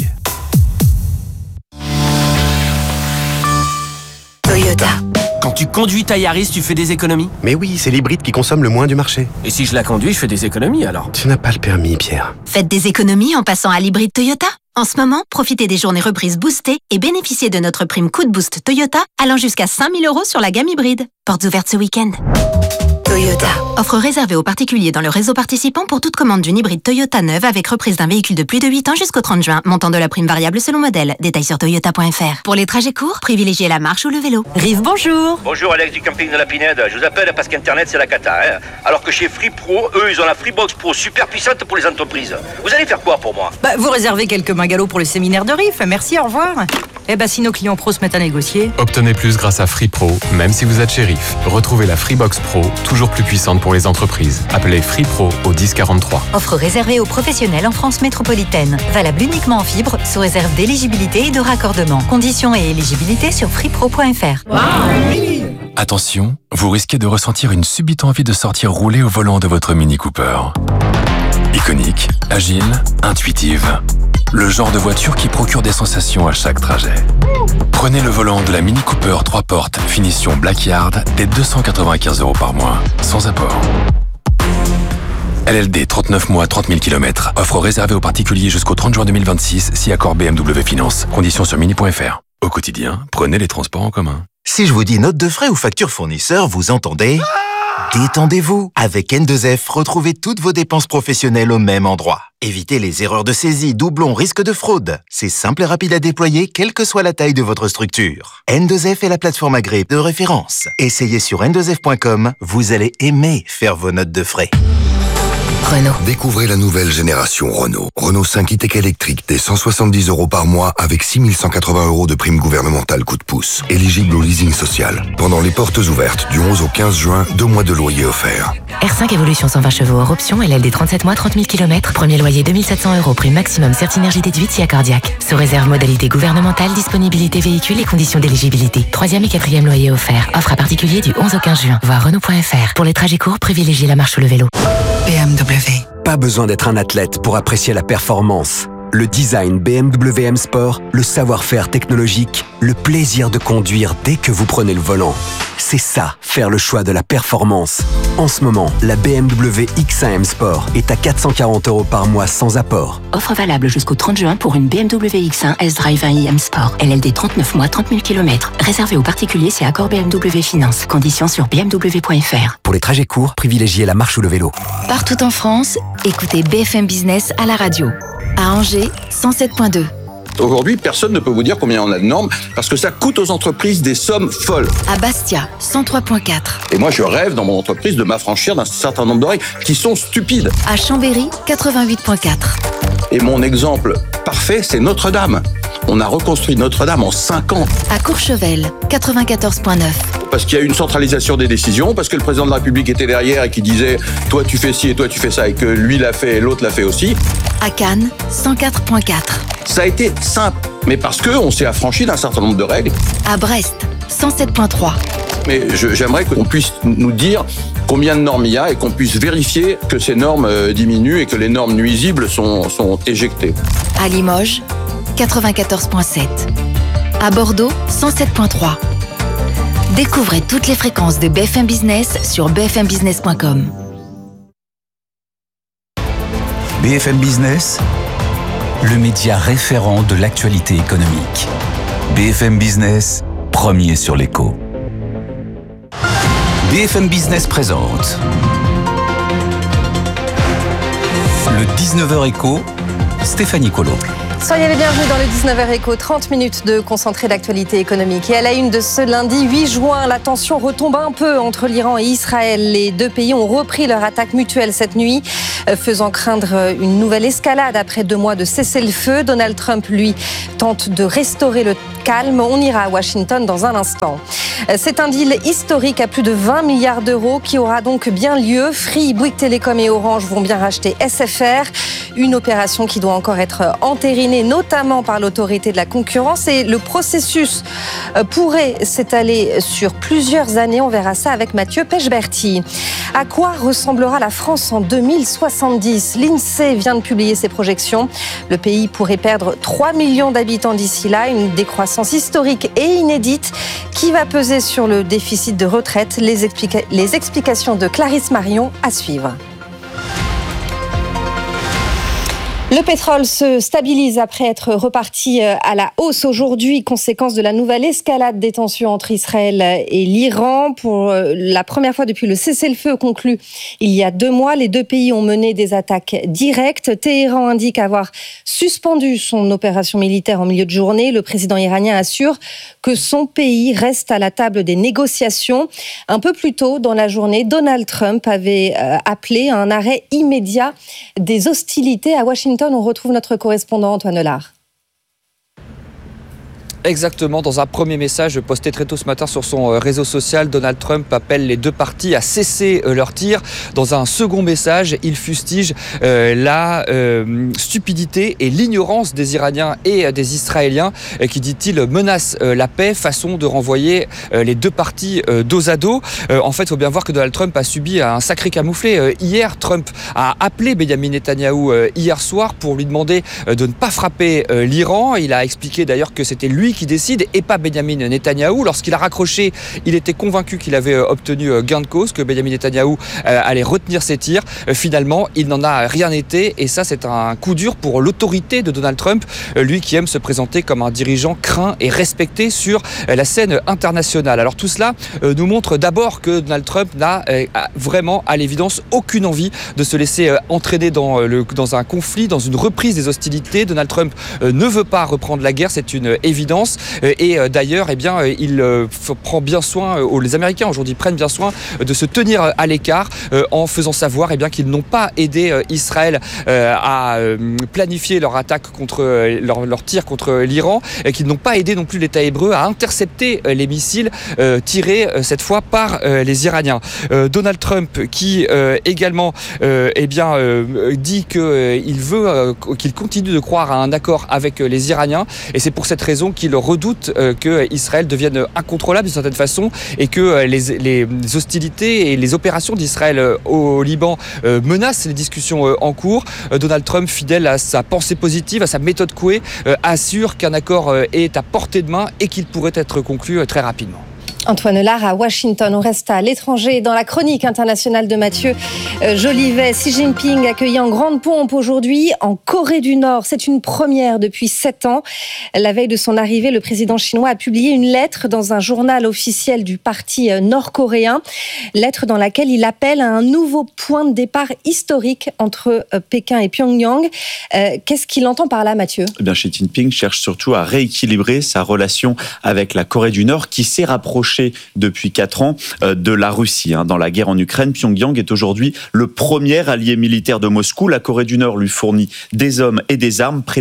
Speaker 6: Toyota. Quand tu conduis ta Yaris, tu fais des économies ?
Speaker 7: Mais oui, c'est l'hybride qui consomme le moins du marché.
Speaker 6: Et si je la conduis, je fais des économies alors ?
Speaker 7: Tu n'as pas le permis, Pierre.
Speaker 5: Faites des économies en passant à l'hybride Toyota. En ce moment, profitez des journées reprises boostées et bénéficiez de notre prime Coup de Boost Toyota allant jusqu'à cinq mille euros sur la gamme hybride. Portes ouvertes ce week-end. Toyota. Offre réservée aux particuliers dans le réseau participant pour toute commande d'une hybride Toyota neuve avec reprise d'un véhicule de plus de huit ans jusqu'au trente juin. Montant de la prime variable selon modèle. Détails sur toyota point f r. Pour les trajets courts, privilégiez la marche ou le vélo.
Speaker 8: Rive, bonjour.
Speaker 9: Bonjour, Alex du camping de la Pinède. Je vous appelle parce qu'Internet, c'est la cata. Hein, alors que chez Free Pro, eux, ils ont la Freebox Pro super puissante pour les entreprises. Vous allez faire quoi pour moi ?
Speaker 8: Bah, vous réservez quelques bungalows pour le séminaire de Rive. Merci, au revoir. Eh ben, si nos clients pros se mettent à négocier.
Speaker 10: Obtenez plus grâce à Free Pro, même si vous êtes chez Rive. Retrouvez la Freebox Pro, toujours plus puissante pour les entreprises. Appelez Free Pro au dix quarante-trois.
Speaker 5: Offre réservée aux professionnels en France métropolitaine. Valable uniquement en fibre, sous réserve d'éligibilité et de raccordement. Conditions et éligibilité sur freepro point f r. Wow.
Speaker 10: Attention, vous risquez de ressentir une subite envie de sortir rouler au volant de votre Mini Cooper. Iconique, agile, intuitive. Le genre de voiture qui procure des sensations à chaque trajet. Prenez le volant de la Mini Cooper trois portes, finition Blackyard, dès deux cent quatre-vingt-quinze euros par mois, sans apport. L L D trente-neuf mois, trente mille kilomètres. Offre réservée aux particuliers jusqu'au trente juin deux mille vingt-six, si accord B M W Finance. Conditions sur mini point f r. Au quotidien, prenez les transports en commun.
Speaker 11: Si je vous dis note de frais ou facture fournisseur, vous entendez ? Détendez-vous. Avec N deux F, retrouvez toutes vos dépenses professionnelles au même endroit. Évitez les erreurs de saisie, doublons, risques de fraude. C'est simple et rapide à déployer, quelle que soit la taille de votre structure. N deux F est la plateforme agréée de référence. Essayez sur n deux f point com, vous allez aimer faire vos notes de frais.
Speaker 12: Renault. Découvrez la nouvelle génération Renault. Renault cinq e-Tech électrique dès cent soixante-dix euros par mois avec six mille cent quatre-vingts euros de prime gouvernementale coup de pouce. Éligible au leasing social. Pendant les portes ouvertes du onze au quinze juin, deux mois de loyer offerts.
Speaker 13: R cinq Evolution cent vingt chevaux hors option, L L D trente-sept mois, trente mille kilomètres. Premier loyer deux mille sept cents euros, prime maximum Certinergie déduite si accordiaque. Sous réserve modalité gouvernementale, disponibilité véhicule et conditions d'éligibilité. Troisième et quatrième loyer offert. Offre à particulier du onze au quinze juin. Voir Renault point f r. Pour les trajets courts, privilégiez la marche ou le vélo.
Speaker 14: B M W. Pas besoin d'être un athlète pour apprécier la performance. Le design B M W M Sport, le savoir-faire technologique, le plaisir de conduire dès que vous prenez le volant. C'est ça, faire le choix de la performance. En ce moment, la B M W X un M Sport est à quatre cent quarante euros par mois sans apport.
Speaker 13: Offre valable jusqu'au trente juin pour une B M W X un S-Drive un i M Sport. L L D trente-neuf mois, trente mille kilomètres. Réservé aux particuliers, c'est accord B M W Finance. Conditions sur b m w point f r.
Speaker 14: Pour les trajets courts, privilégiez la marche ou le vélo.
Speaker 5: Partout en France, écoutez B F M Business à la radio. À Angers, cent sept virgule deux.
Speaker 15: Aujourd'hui, personne ne peut vous dire combien on a de normes parce que ça coûte aux entreprises des sommes folles.
Speaker 5: À Bastia, cent trois virgule quatre.
Speaker 15: Et moi, je rêve dans mon entreprise de m'affranchir d'un certain nombre de règles qui sont stupides.
Speaker 5: À Chambéry, quatre-vingt-huit virgule quatre.
Speaker 15: Et mon exemple parfait, c'est Notre-Dame. On a reconstruit Notre-Dame en cinq ans.
Speaker 5: À Courchevel, quatre-vingt-quatorze virgule neuf.
Speaker 15: Parce qu'il y a eu une centralisation des décisions, parce que le président de la République était derrière et qui disait « toi tu fais ci et toi tu fais ça » et que lui l'a fait et l'autre l'a fait aussi.
Speaker 5: À Cannes, cent quatre virgule quatre.
Speaker 15: Ça a été simple, mais parce qu'on s'est affranchi d'un certain nombre de règles.
Speaker 5: À Brest, cent sept virgule trois.
Speaker 15: Mais je, j'aimerais qu'on puisse nous dire combien de normes il y a et qu'on puisse vérifier que ces normes diminuent et que les normes nuisibles sont, sont éjectées.
Speaker 16: À Limoges, quatre-vingt-quatorze virgule sept. À Bordeaux, cent sept virgule trois. Découvrez toutes les fréquences de B F M Business sur b f m business point com.
Speaker 4: B F M Business, le média référent de l'actualité économique. B F M Business, premier sur l'écho. B F M Business présente le dix-neuf heures écho, Stéphanie Colo.
Speaker 17: Soyez les bienvenus dans le dix-neuf heures écho, trente minutes de concentré d'actualité économique. Et à la une de ce lundi huit juin, la tension retombe un peu entre l'Iran et Israël. Les deux pays ont repris leur attaque mutuelle cette nuit, faisant craindre une nouvelle escalade après deux mois de cessez-le-feu. Donald Trump, lui, tente de restaurer le calme. On ira à Washington dans un instant. C'est un deal historique à plus de vingt milliards d'euros qui aura donc bien lieu. Free, Bouygues Télécom et Orange vont bien racheter S F R. Une opération qui doit encore être entérinée, notamment par l'autorité de la concurrence. Et le processus pourrait s'étaler sur plusieurs années. On verra ça avec Mathieu Pechberti. À quoi ressemblera la France en deux mille soixante-dix ? L'INSEE vient de publier ses projections. Le pays pourrait perdre trois millions d'habitants d'ici là. Une décroissance historique et inédite qui va peser sur le déficit de retraite. Les, explica- les explications de Clarisse Marion à suivre. Le pétrole se stabilise après être reparti à la hausse aujourd'hui, conséquence de la nouvelle escalade des tensions entre Israël et l'Iran. Pour la première fois depuis le cessez-le-feu conclu il y a deux mois, les deux pays ont mené des attaques directes. Téhéran indique avoir suspendu son opération militaire en milieu de journée. Le président iranien assure que son pays reste à la table des négociations. Un peu plus tôt dans la journée, Donald Trump avait appelé à un arrêt immédiat des hostilités à Washington. On retrouve notre correspondant Antoine Lard.
Speaker 18: Exactement, dans un premier message posté très tôt ce matin sur son réseau social, Donald Trump appelle les deux parties à cesser leur tir. Dans un second message, il fustige euh, la euh, stupidité et l'ignorance des Iraniens et des Israéliens euh, qui, dit-il, menacent euh, la paix, façon de renvoyer euh, les deux parties euh, dos à dos. Euh, en fait, il faut bien voir que Donald Trump a subi un sacré camouflet. Euh, hier, Trump a appelé Benyamin Netanyahou euh, hier soir pour lui demander euh, de ne pas frapper euh, l'Iran. Il a expliqué d'ailleurs que c'était lui qui décide et pas Benyamin Netanyahou. Lorsqu'il a raccroché, il était convaincu qu'il avait obtenu gain de cause, que Benyamin Netanyahou allait retenir ses tirs. Finalement, il n'en a rien été et ça, c'est un coup dur pour l'autorité de Donald Trump, lui qui aime se présenter comme un dirigeant craint et respecté sur la scène internationale. Alors tout cela nous montre d'abord que Donald Trump n'a vraiment, à l'évidence, aucune envie de se laisser entraîner dans, le, dans un conflit, dans une reprise des hostilités. Donald Trump ne veut pas reprendre la guerre, c'est une évidence. Et d'ailleurs, eh bien, il prend bien soin, les Américains aujourd'hui prennent bien soin de se tenir à l'écart en faisant savoir eh bien, qu'ils n'ont pas aidé Israël à planifier leur attaque contre leur, leur tir contre l'Iran, et qu'ils n'ont pas aidé non plus l'État hébreu à intercepter les missiles tirés cette fois par les Iraniens. Donald Trump qui également eh bien, dit qu'il veut qu'il continue de croire à un accord avec les Iraniens, et c'est pour cette raison qu'il redoute euh, qu'Israël devienne incontrôlable d'une certaine façon et que euh, les, les hostilités et les opérations d'Israël euh, au Liban euh, menacent les discussions euh, en cours. Euh, Donald Trump, fidèle à sa pensée positive, à sa méthode Coué, euh, assure qu'un accord euh, est à portée de main et qu'il pourrait être conclu euh, très rapidement.
Speaker 17: Antoine Lard à Washington. On reste à l'étranger. Dans la chronique internationale de Mathieu euh, Jolivet, Xi Jinping accueilli en grande pompe aujourd'hui en Corée du Nord. C'est une première depuis sept ans. La veille de son arrivée, le président chinois a publié une lettre dans un journal officiel du parti nord-coréen. Lettre dans laquelle il appelle à un nouveau point de départ historique entre euh, Pékin et Pyongyang. Euh, qu'est-ce qu'il entend par là, Mathieu ?
Speaker 19: Eh bien, Xi Jinping cherche surtout à rééquilibrer sa relation avec la Corée du Nord qui s'est rapprochée depuis quatre ans de la Russie. Dans la guerre en Ukraine, Pyongyang est aujourd'hui le premier allié militaire de Moscou. La Corée du Nord lui fournit des hommes et des armes, près de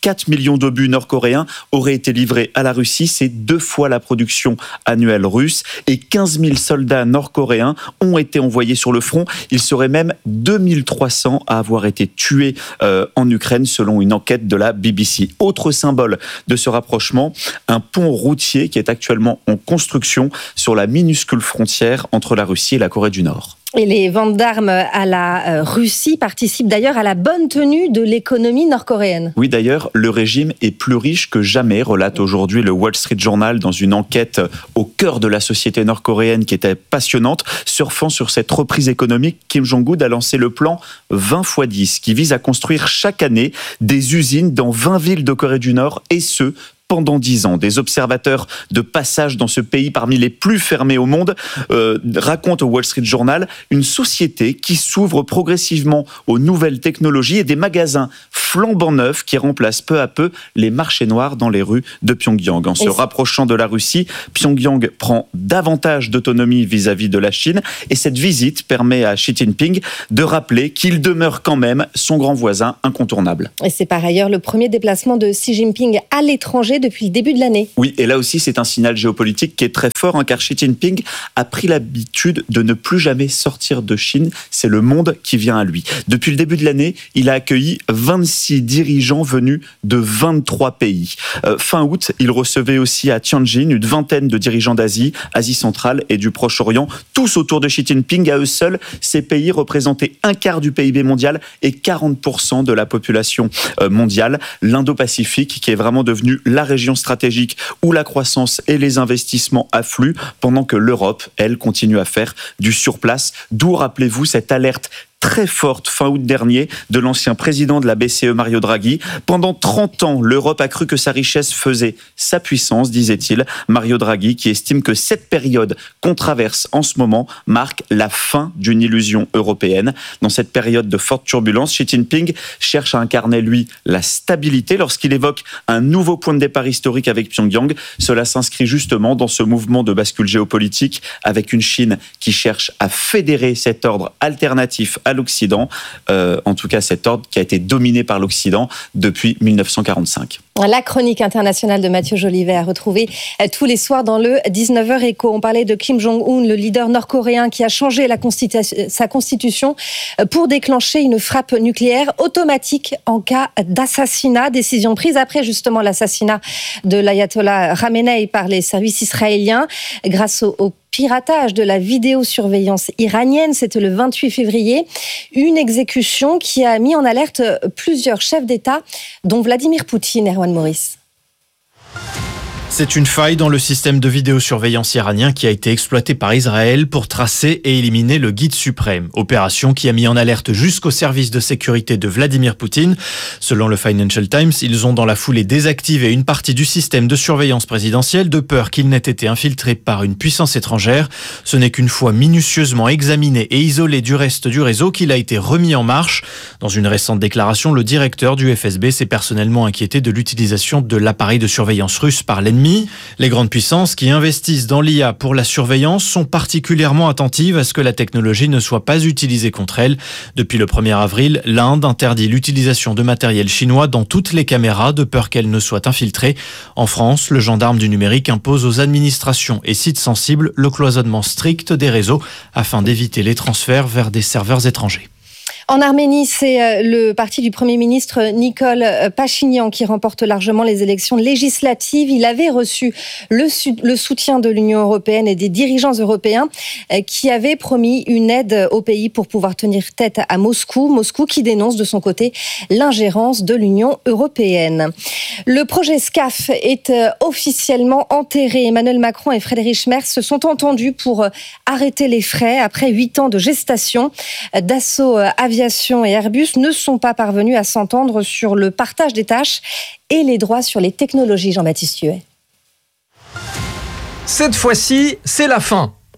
Speaker 19: quatre millions d'obus nord-coréens auraient été livrés à la Russie. C'est deux fois la production annuelle russe. Et quinze mille soldats nord-coréens ont été envoyés sur le front. Il serait même deux mille trois cents à avoir été tués euh, en Ukraine, selon une enquête de la B B C. Autre symbole de ce rapprochement, un pont routier qui est actuellement en construction sur la minuscule frontière entre la Russie et la Corée du Nord.
Speaker 17: Et les ventes d'armes à la Russie participent d'ailleurs à la bonne tenue de l'économie nord-coréenne.
Speaker 19: Oui, d'ailleurs, le régime est plus riche que jamais, relate aujourd'hui le Wall Street Journal dans une enquête au cœur de la société nord-coréenne qui était passionnante. Surfant sur cette reprise économique, Kim Jong-un a lancé le plan vingt fois dix qui vise à construire chaque année des usines dans vingt villes de Corée du Nord, et ce, pendant dix ans. Des observateurs de passage dans ce pays parmi les plus fermés au monde euh, racontent au Wall Street Journal une société qui s'ouvre progressivement aux nouvelles technologies et des magasins flambant neufs qui remplacent peu à peu les marchés noirs dans les rues de Pyongyang. En se rapprochant de la Russie, Pyongyang prend davantage d'autonomie vis-à-vis de la Chine, et cette visite permet à Xi Jinping de rappeler qu'il demeure quand même son grand voisin incontournable.
Speaker 17: Et c'est par ailleurs le premier déplacement de Xi Jinping à l'étranger depuis le début de l'année.
Speaker 19: Oui, et là aussi c'est un signal géopolitique qui est très fort, hein, car Xi Jinping a pris l'habitude de ne plus jamais sortir de Chine. C'est le monde qui vient à lui. Depuis le début de l'année, il a accueilli vingt-six dirigeants venus de vingt-trois pays. Euh, fin août, il recevait aussi à Tianjin une vingtaine de dirigeants d'Asie, Asie centrale et du Proche-Orient, tous autour de Xi Jinping. À eux seuls, ces pays représentaient un quart du P I B mondial et quarante pour cent de la population mondiale. L'Indo-Pacifique, qui est vraiment devenu la région stratégique où la croissance et les investissements affluent, pendant que l'Europe, elle, continue à faire du surplace. D'où, rappelez-vous, cette alerte très forte fin août dernier de l'ancien président de la B C E, Mario Draghi. Pendant trente ans, l'Europe a cru que sa richesse faisait sa puissance, disait-il. Mario Draghi, qui estime que cette période qu'on traverse en ce moment marque la fin d'une illusion européenne. Dans cette période de forte turbulence, Xi Jinping cherche à incarner, lui, la stabilité lorsqu'il évoque un nouveau point de départ historique avec Pyongyang. Cela s'inscrit justement dans ce mouvement de bascule géopolitique avec une Chine qui cherche à fédérer cet ordre alternatif à l'Occident, euh, en tout cas cet ordre qui a été dominé par l'Occident depuis mille neuf cent quarante-cinq.
Speaker 17: La chronique internationale de Mathieu Jolivet à retrouver tous les soirs dans le dix-neuf heures Éco. On parlait de Kim Jong-un, le leader nord-coréen qui a changé la constitu- sa constitution pour déclencher une frappe nucléaire automatique en cas d'assassinat. Décision prise après justement l'assassinat de l'ayatollah Khamenei par les services israéliens grâce au, au piratage de la vidéosurveillance iranienne. C'était le vingt-huit février. Une exécution qui a mis en alerte plusieurs chefs d'État, dont Vladimir Poutine. Erwan Maurice.
Speaker 20: C'est une faille dans le système de vidéosurveillance iranien qui a été exploité par Israël pour tracer et éliminer le guide suprême. Opération qui a mis en alerte jusqu'au service de sécurité de Vladimir Poutine. Selon le Financial Times, ils ont dans la foulée désactivé une partie du système de surveillance présidentielle de peur qu'il n'ait été infiltré par une puissance étrangère. Ce n'est qu'une fois minutieusement examiné et isolé du reste du réseau qu'il a été remis en marche. Dans une récente déclaration, le directeur du F S B s'est personnellement inquiété de l'utilisation de l'appareil de surveillance russe par l'ennemi. Les grandes puissances qui investissent dans l'I A pour la surveillance sont particulièrement attentives à ce que la technologie ne soit pas utilisée contre elles. Depuis le premier avril, l'Inde interdit l'utilisation de matériel chinois dans toutes les caméras de peur qu'elles ne soient infiltrées. En France, le gendarme du numérique impose aux administrations et sites sensibles le cloisonnement strict des réseaux afin d'éviter les transferts vers des serveurs étrangers.
Speaker 17: En Arménie, c'est le parti du Premier ministre Nikol Pachinian qui remporte largement les élections législatives. Il avait reçu le, le soutien de l'Union européenne et des dirigeants européens qui avaient promis une aide au pays pour pouvoir tenir tête à Moscou. Moscou qui dénonce de son côté l'ingérence de l'Union européenne. Le projet SCAF est officiellement enterré. Emmanuel Macron et Friedrich Merz se sont entendus pour arrêter les frais après huit ans de gestation. Dassault Aviation et Airbus ne sont pas parvenus à s'entendre sur le partage des tâches et les droits sur les technologies. Jean-Baptiste Huet.
Speaker 21: Cette fois-ci, c'est la fin.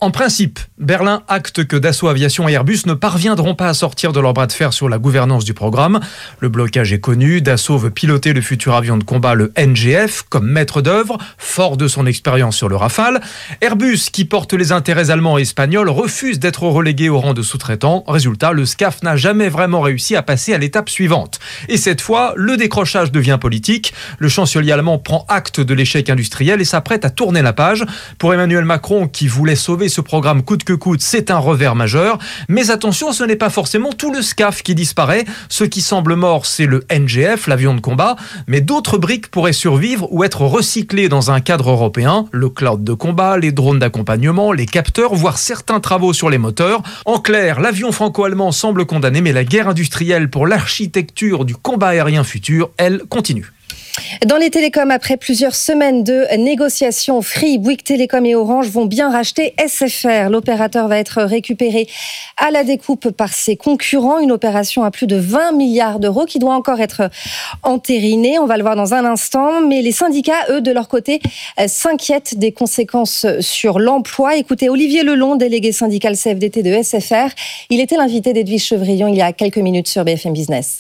Speaker 21: En principe, Berlin acte que Dassault Aviation et Airbus ne parviendront pas à sortir de leur bras de fer sur la gouvernance du programme. Le blocage est connu. Dassault veut piloter le futur avion de combat, le N G F, comme maître d'œuvre, fort de son expérience sur le Rafale. Airbus, qui porte les intérêts allemands et espagnols, refuse d'être relégué au rang de sous-traitant. Résultat, le S C A F n'a jamais vraiment réussi à passer à l'étape suivante. Et cette fois, le décrochage devient politique. Le chancelier allemand prend acte de l'échec industriel et s'apprête à tourner la page. Pour Emmanuel Macron, qui voulait sauver ce programme coûte que coûte, c'est un revers majeur. Mais attention, ce n'est pas forcément tout le S C A F qui disparaît. Ce qui semble mort, c'est le N G F, l'avion de combat. Mais d'autres briques pourraient survivre ou être recyclées dans un cadre européen. Le cloud de combat, les drones d'accompagnement, les capteurs, voire certains travaux sur les moteurs. En clair, l'avion franco-allemand semble condamné, mais la guerre industrielle pour l'architecture du combat aérien futur, elle, continue.
Speaker 17: Dans les télécoms, après plusieurs semaines de négociations, Free, Bouygues Télécom et Orange vont bien racheter S F R. L'opérateur va être récupéré à la découpe par ses concurrents. Une opération à plus de vingt milliards d'euros qui doit encore être entérinée. On va le voir dans un instant. Mais les syndicats, eux, de leur côté, s'inquiètent des conséquences sur l'emploi. Écoutez, Olivier Lelon, délégué syndical C F D T de S F R. Il était l'invité d'Edwige Chevrillon il y a quelques minutes sur B F M Business.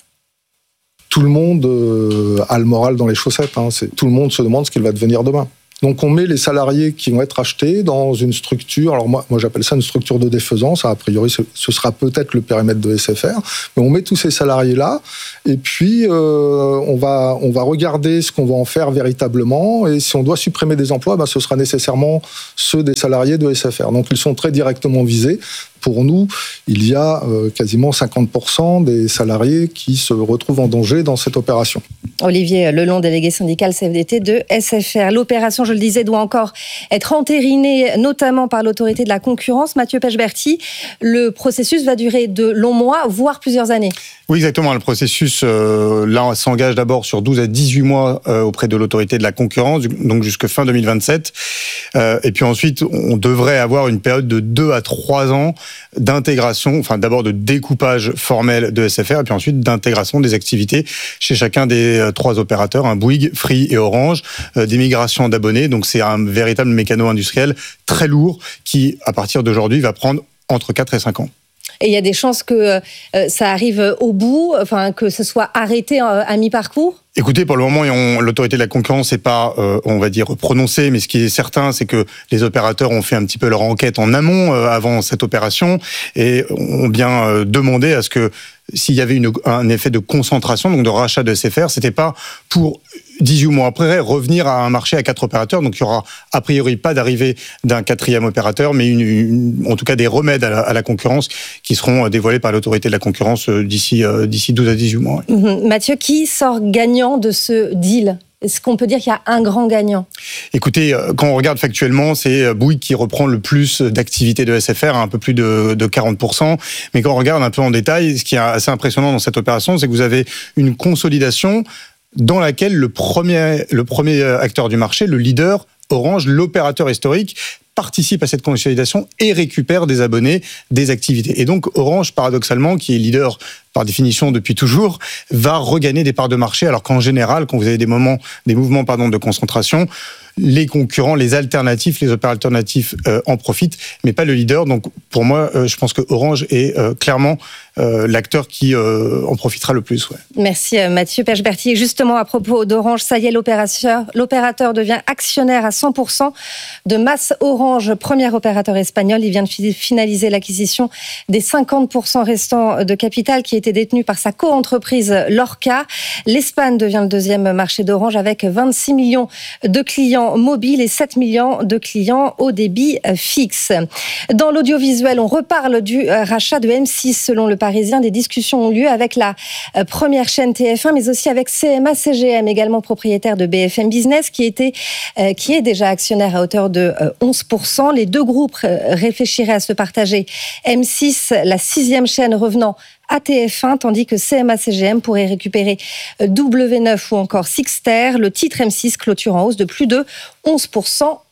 Speaker 1: Tout le monde euh, a le moral dans les chaussettes. Hein. C'est, tout le monde se demande ce qu'il va devenir demain. Donc on met les salariés qui vont être achetés dans une structure, alors moi, moi j'appelle ça une structure de défaisance, a priori ce, ce sera peut-être le périmètre de S F R, mais on met tous ces salariés-là, et puis euh, on, va, on va regarder ce qu'on va en faire véritablement, et si on doit supprimer des emplois, ben, ce sera nécessairement ceux des salariés de S F R. Donc ils sont très directement visés. Pour nous, il y a euh, quasiment cinquante pour cent des salariés qui se retrouvent en danger dans cette opération.
Speaker 17: Olivier Lelon, délégué syndical C F D T de S F R. L'opération, je le disais, doit encore être entérinée, notamment par l'autorité de la concurrence. Mathieu Pechberti, le processus va durer de longs mois, voire plusieurs années.
Speaker 3: Oui, exactement. Le processus, euh, là, s'engage d'abord sur douze à dix-huit mois euh, auprès de l'autorité de la concurrence, donc jusque fin deux mille vingt-sept. Euh, et puis ensuite, on devrait avoir une période de deux à trois ans d'intégration, enfin d'abord de découpage formel de S F R, et puis ensuite d'intégration des activités chez chacun des euh, trois opérateurs, hein, Bouygues, Free et Orange, euh, des migrations d'abonnés. Donc c'est un véritable mécano industriel très lourd qui, à partir d'aujourd'hui, va prendre entre quatre et cinq ans.
Speaker 17: Et il y a des chances que euh, ça arrive au bout, enfin que ce soit arrêté euh, à mi-parcours ?
Speaker 3: Écoutez, pour le moment, on, l'autorité de la concurrence n'est pas, euh, on va dire, prononcée, mais ce qui est certain, c'est que les opérateurs ont fait un petit peu leur enquête en amont, euh, avant cette opération, et ont bien euh, demandé à ce que, s'il y avait une, un effet de concentration, donc de rachat de S F R, c'était pas pour dix-huit mois après revenir à un marché à quatre opérateurs. Donc il y aura a priori pas d'arrivée d'un quatrième opérateur, mais une, une, en tout cas des remèdes à la, à la concurrence qui seront dévoilés par l'autorité de la concurrence d'ici, euh, d'ici douze à dix-huit mois. Ouais.
Speaker 17: Mmh. Mathieu, qui sort gagnant de ce deal ? Est-ce qu'on peut dire qu'il y a un grand gagnant ?
Speaker 3: Écoutez, quand on regarde factuellement, c'est Bouygues qui reprend le plus d'activités de S F R, un peu plus de, de quarante pour cent. Mais quand on regarde un peu en détail, ce qui est assez impressionnant dans cette opération, c'est que vous avez une consolidation dans laquelle le premier, le premier acteur du marché, le leader, Orange, l'opérateur historique, participe à cette consolidation et récupère des abonnés, des activités. Et donc Orange, paradoxalement, qui est leader par définition depuis toujours, va regagner des parts de marché, alors qu'en général, quand vous avez des moments, des mouvements pardon, de concentration, les concurrents, les alternatifs, les opérateurs alternatifs euh, en profitent, mais pas le leader. Donc pour moi, euh, je pense que Orange est euh, clairement euh, l'acteur qui euh, en profitera le plus. Ouais.
Speaker 17: Merci Mathieu Pechberti. Justement, à propos d'Orange, ça y est, l'opérateur, l'opérateur devient actionnaire à cent pour cent de Mas Orange, premier opérateur espagnol. Il vient de finaliser l'acquisition des cinquante pour cent restants de capital qui était détenu par sa co-entreprise Lorca. L'Espagne devient le deuxième marché d'Orange avec vingt-six millions de clients mobiles et sept millions de clients au débit fixe. Dans l'audiovisuel, on reparle du rachat de M six. Selon Le Parisien, des discussions ont lieu avec la première chaîne T F un, mais aussi avec C M A C G M, également propriétaire de B F M Business, qui, était, qui est déjà actionnaire à hauteur de onze pour cent. Les deux groupes réfléchiraient à se partager M six, la sixième chaîne revenant à T F un, tandis que C M A C G M pourrait récupérer W neuf ou encore Sixter. Le titre M six clôture en hausse de plus de onze pour cent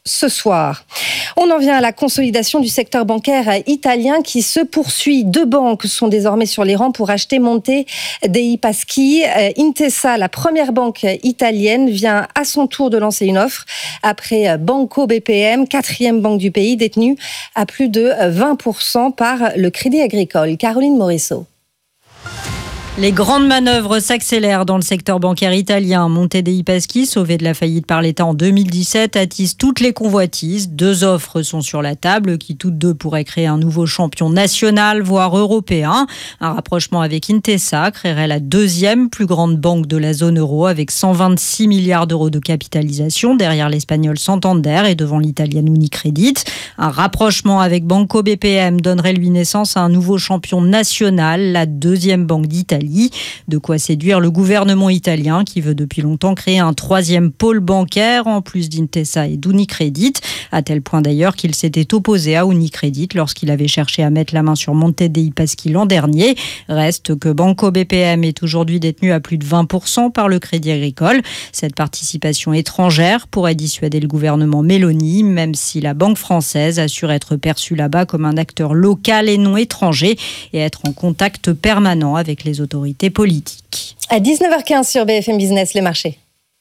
Speaker 17: ce soir. On en vient à la consolidation du secteur bancaire italien qui se poursuit. Deux banques sont désormais sur les rangs pour acheter Monte dei Paschi. Intesa, la première banque italienne, vient à son tour de lancer une offre après Banco B P M, quatrième banque du pays, détenue à plus de vingt pour cent par le Crédit Agricole. Caroline Morisseau.
Speaker 2: Les grandes manœuvres s'accélèrent dans le secteur bancaire italien. Monte dei Paschi, sauvé de la faillite par l'État en deux mille dix-sept, attise toutes les convoitises. Deux offres sont sur la table, qui toutes deux pourraient créer un nouveau champion national, voire européen. Un rapprochement avec Intesa créerait la deuxième plus grande banque de la zone euro, avec cent vingt-six milliards d'euros de capitalisation, derrière l'espagnol Santander et devant l'italienne Unicredit. Un rapprochement avec Banco B P M donnerait lui naissance à un nouveau champion national, la deuxième banque d'Italie. De quoi séduire le gouvernement italien qui veut depuis longtemps créer un troisième pôle bancaire en plus d'Intesa et d'Unicredit, à tel point d'ailleurs qu'il s'était opposé à Unicredit lorsqu'il avait cherché à mettre la main sur Monte dei Paschi l'an dernier. Reste que Banco B P M est aujourd'hui détenu à plus de vingt pour cent par le Crédit Agricole. Cette participation étrangère pourrait dissuader le gouvernement Meloni, même si la banque française assure être perçue là-bas comme un acteur local et non étranger et être en contact permanent avec les autorités politiques.
Speaker 17: À dix-neuf heures quinze sur B F M Business, les marchés.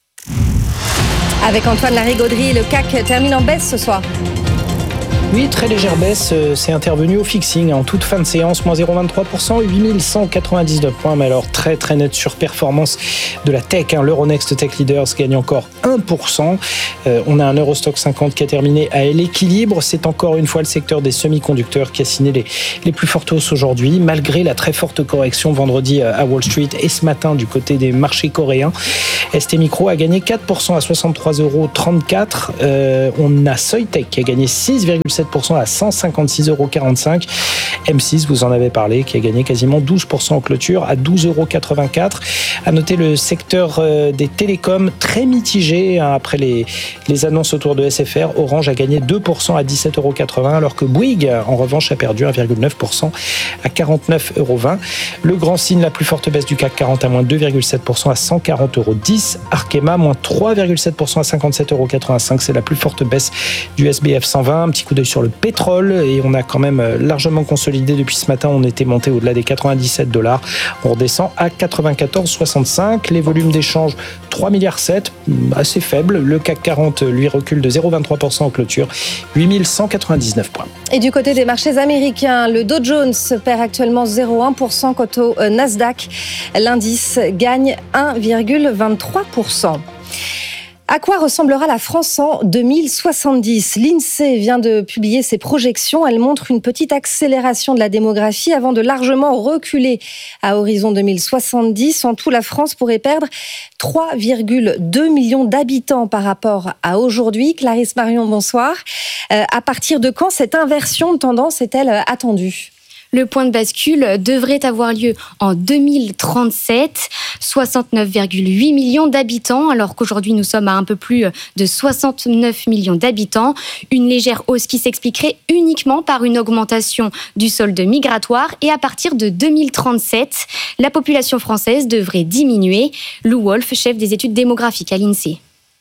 Speaker 17: Avec Antoine Larigauderie, le C A C termine en baisse ce soir.
Speaker 22: Oui, très légère baisse, c'est intervenu au fixing en toute fin de séance, moins zéro virgule vingt-trois pour cent, huit mille cent quatre-vingt-dix-neuf points, mais alors très très nette surperformance de la tech, hein. L'Euronext Tech Leaders gagne encore un pour cent, euh, on a un Eurostock cinquante qui a terminé à l'équilibre, c'est encore une fois le secteur des semi-conducteurs qui a signé les, les plus fortes hausses aujourd'hui, malgré la très forte correction vendredi à Wall Street et ce matin du côté des marchés coréens. S T Micro a gagné quatre pour cent à soixante-trois euros trente-quatre, euh, on a Soitec qui a gagné six virgule sept pour cent à cent cinquante-six euros quarante-cinq. M six, vous en avez parlé, qui a gagné quasiment douze pour cent en clôture à douze euros quatre-vingt-quatre. À noter le secteur des télécoms très mitigé hein, après les, les annonces autour de S F R. Orange a gagné deux pour cent à dix-sept euros quatre-vingts, alors que Bouygues, en revanche, a perdu un virgule neuf pour cent à quarante-neuf euros vingt. Le grand signe, la plus forte baisse du C A C quarante à moins deux virgule sept pour cent à cent quarante euros dix. Arkema, moins trois virgule sept pour cent à cinquante-sept euros quatre-vingt-cinq. C'est la plus forte baisse du S B F cent vingt. Un petit coup d'œil sur le pétrole et on a quand même largement consolidé depuis ce matin. On était monté au-delà des quatre-vingt-dix-sept dollars. On redescend à quatre-vingt-quatorze virgule soixante-cinq. Les volumes d'échange trois virgule sept milliards, assez faible. Le C A C quarante lui recule de zéro virgule vingt-trois pour cent en clôture, huit mille cent quatre-vingt-dix-neuf points.
Speaker 17: Et du côté des marchés américains, le Dow Jones perd actuellement zéro virgule un pour cent quant au Nasdaq. L'indice gagne un virgule vingt-trois pour cent. À quoi ressemblera la France en deux mille soixante-dix ? L'INSEE vient de publier ses projections. Elle montre une petite accélération de la démographie avant de largement reculer à horizon deux mille soixante-dix. En tout, la France pourrait perdre trois virgule deux millions d'habitants par rapport à aujourd'hui. Clarisse Marion, bonsoir. Euh, à partir de quand cette inversion de tendance est-elle attendue ?
Speaker 23: Le point de bascule devrait avoir lieu en deux mille trente-sept, soixante-neuf virgule huit millions d'habitants, alors qu'aujourd'hui nous sommes à un peu plus de soixante-neuf millions d'habitants. Une légère hausse qui s'expliquerait uniquement par une augmentation du solde migratoire et à partir de deux mille trente-sept, la population française devrait diminuer. Lou Wolf, chef des études démographiques à l'INSEE.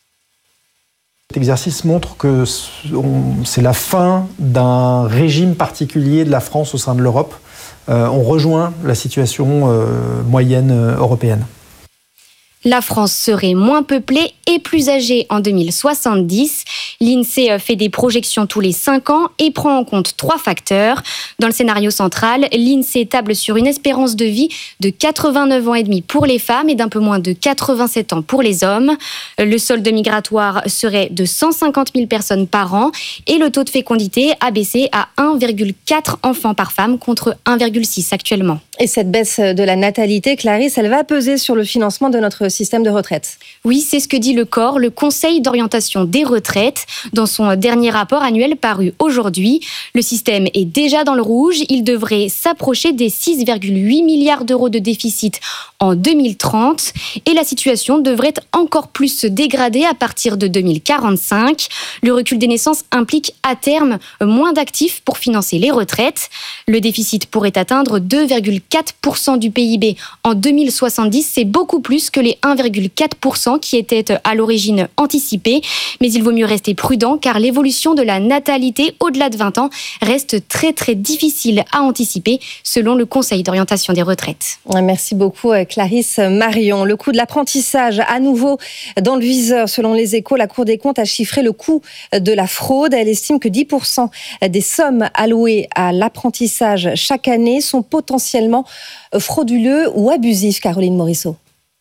Speaker 24: Cet exercice montre que c'est la fin d'un régime particulier de la France au sein de l'Europe. Euh, on rejoint la situation euh, moyenne euh, européenne.
Speaker 23: La France serait moins peuplée et plus âgée en deux mille soixante-dix. L'INSEE fait des projections tous les cinq ans et prend en compte trois facteurs. Dans le scénario central, l'INSEE table sur une espérance de vie de quatre-vingt-neuf ans et demi pour les femmes et d'un peu moins de quatre-vingt-sept ans pour les hommes. Le solde migratoire serait de cent cinquante mille personnes par an et le taux de fécondité a baissé à un virgule quatre enfants par femme contre un virgule six actuellement.
Speaker 17: Et cette baisse de la natalité, Clarisse, elle va peser sur le financement de notre système de retraite.
Speaker 23: Oui, c'est ce que dit le C O R, le Conseil d'orientation des retraites. Dans son dernier rapport annuel paru aujourd'hui, le système est déjà dans le rouge. Il devrait s'approcher des six virgule huit milliards d'euros de déficit en deux mille trente. Et la situation devrait encore plus se dégrader à partir de deux mille quarante-cinq. Le recul des naissances implique à terme moins d'actifs pour financer les retraites. Le déficit pourrait atteindre deux virgule quatre pour cent du P I B en deux mille soixante-dix. C'est beaucoup plus que les un virgule quatre pour cent qui étaient à l'origine anticipés. Mais il vaut mieux rester prudent car l'évolution de la natalité au-delà de vingt ans reste très très difficile à anticiper selon le Conseil d'orientation des retraites.
Speaker 17: Merci beaucoup Clarisse Marion. Le coût de l'apprentissage à nouveau dans le viseur. Selon les Échos, la Cour des comptes a chiffré le coût de la fraude. Elle estime que dix pour cent des sommes allouées à l'apprentissage chaque année sont potentiellement frauduleux ou abusifs. Caroline Morisseau.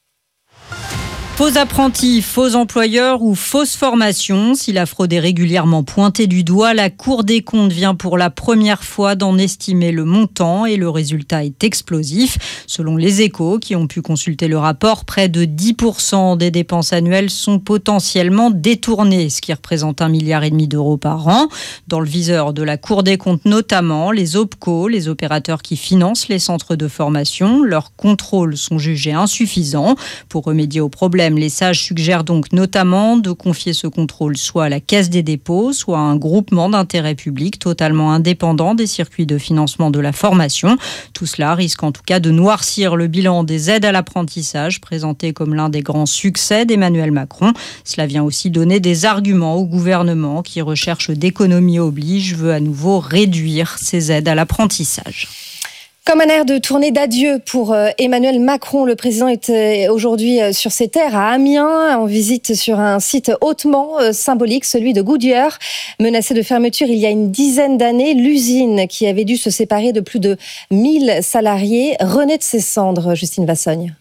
Speaker 2: Faux apprentis, faux employeurs ou fausses formations. Si la fraude est régulièrement pointée du doigt, la Cour des comptes vient pour la première fois d'en estimer le montant et le résultat est explosif. Selon les Échos, qui ont pu consulter le rapport, près de dix pour cent des dépenses annuelles sont potentiellement détournées, ce qui représente un milliard et demi d'euros par an. Dans le viseur de la Cour des comptes notamment, les OPCO, les opérateurs qui financent les centres de formation, leurs contrôles sont jugés insuffisants. Pour remédier au problème, les sages suggèrent donc notamment de confier ce contrôle soit à la Caisse des dépôts, soit à un groupement d'intérêt public totalement indépendant des circuits de financement de la formation. Tout cela risque en tout cas de noircir le bilan des aides à l'apprentissage, présenté comme l'un des grands succès d'Emmanuel Macron. Cela vient aussi donner des arguments au gouvernement qui, recherche d'économie oblige, veut à nouveau réduire ces aides à l'apprentissage.
Speaker 17: Comme un air de tournée d'adieu pour Emmanuel Macron, le président est aujourd'hui sur ses terres à Amiens, en visite sur un site hautement symbolique, celui de Goodyear. Menacé de fermeture il y a une dizaine d'années, l'usine qui avait dû se séparer de plus de mille salariés renaît de ses cendres. Justine Vassogne.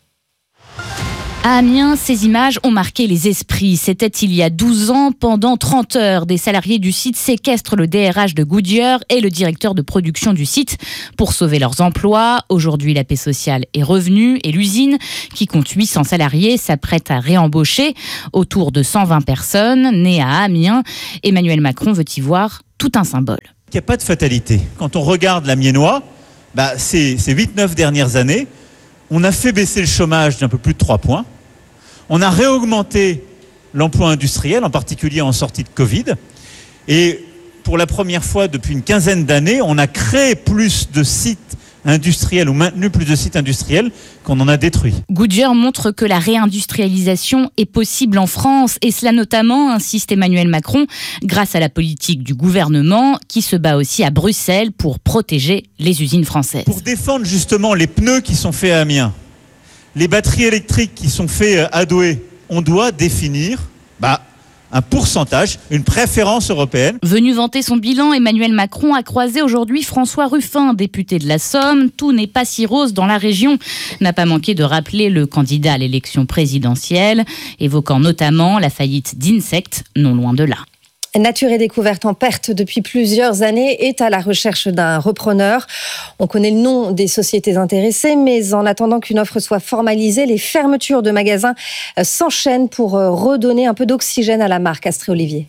Speaker 6: À Amiens, ces images ont marqué les esprits. C'était il y a douze ans, pendant trente heures, des salariés du site séquestrent le D R H de Goodyear et le directeur de production du site pour sauver leurs emplois. Aujourd'hui, la paix sociale est revenue et l'usine, qui compte huit cents salariés, s'apprête à réembaucher autour de cent vingt personnes. Nées à Amiens, Emmanuel Macron veut y voir tout un symbole.
Speaker 7: Il n'y a pas de fatalité. Quand on regarde l'Amiénois, bah, ces, ces huit neuf dernières années, on a fait baisser le chômage d'un peu plus de trois points. On a réaugmenté l'emploi industriel, en particulier en sortie de Covid. Et pour la première fois depuis une quinzaine d'années, on a créé plus de sites industriels ou maintenu plus de sites industriels qu'on en a détruits.
Speaker 6: Goodyear montre que la réindustrialisation est possible en France et cela notamment, insiste Emmanuel Macron, grâce à la politique du gouvernement qui se bat aussi à Bruxelles pour protéger les usines françaises.
Speaker 7: Pour défendre justement les pneus qui sont faits à Amiens, les batteries électriques qui sont faites à Douai, on doit définir bah, un pourcentage, une préférence européenne.
Speaker 6: Venu vanter son bilan, Emmanuel Macron a croisé aujourd'hui François Ruffin, député de la Somme. Tout n'est pas si rose dans la région, n'a pas manqué de rappeler le candidat à l'élection présidentielle, évoquant notamment la faillite d'Insect, non loin de là.
Speaker 17: Nature et Découverte, en perte depuis plusieurs années, est à la recherche d'un repreneur. On connaît le nom des sociétés intéressées, mais en attendant qu'une offre soit formalisée, les fermetures de magasins s'enchaînent pour redonner un peu d'oxygène à la marque. Astrée Olivier.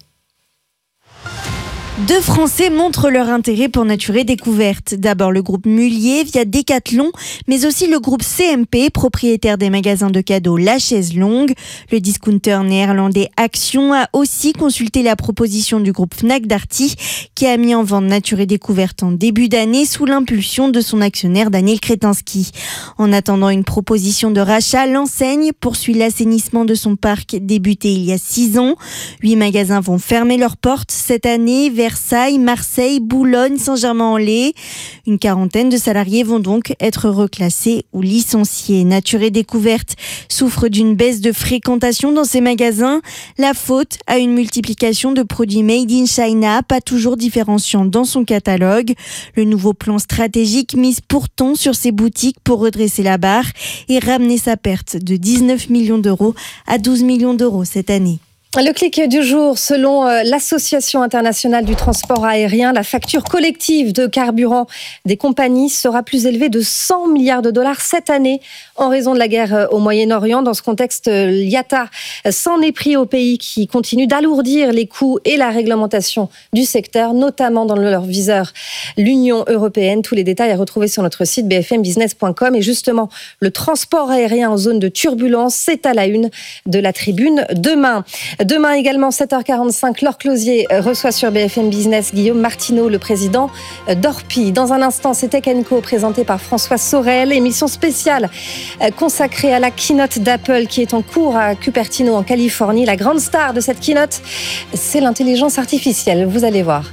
Speaker 8: Deux Français montrent leur intérêt pour Nature et Découverte. D'abord le groupe Mullier via Decathlon, mais aussi le groupe C M P, propriétaire des magasins de cadeaux La Chaise Longue. Le discounter néerlandais Action a aussi consulté la proposition du groupe Fnac Darty, qui a mis en vente Nature et Découverte en début d'année sous l'impulsion de son actionnaire Daniel Kretinsky. En attendant une proposition de rachat, l'enseigne poursuit l'assainissement de son parc débuté il y a six ans. Huit magasins vont fermer leurs portes cette année, Versailles, Marseille, Boulogne, Saint-Germain-en-Laye. Une quarantaine de salariés vont donc être reclassés ou licenciés. Nature et Découverte souffre d'une baisse de fréquentation dans ces magasins. La faute à une multiplication de produits made in China, pas toujours différenciants dans son catalogue. Le nouveau plan stratégique mise pourtant sur ces boutiques pour redresser la barre et ramener sa perte de dix-neuf millions d'euros à douze millions d'euros cette année.
Speaker 17: Le clic du jour, selon l'Association internationale du transport aérien, la facture collective de carburant des compagnies sera plus élevée de cent milliards de dollars cette année en raison de la guerre au Moyen-Orient. Dans ce contexte, l'I A T A s'en est pris aux pays qui continuent d'alourdir les coûts et la réglementation du secteur, notamment dans leur viseur l'Union européenne. Tous les détails à retrouver sur notre site b f m business point com. Et justement, le transport aérien en zone de turbulence, c'est à la une de la tribune demain. Demain également, sept heures quarante-cinq, Laure Closier reçoit sur B F M Business Guillaume Martineau, le président d'Orpi. Dans un instant, c'est Tech and Co présenté par François Sorel, émission spéciale consacrée à la keynote d'Apple qui est en cours à Cupertino en Californie. La grande star de cette keynote, c'est l'intelligence artificielle, vous allez voir.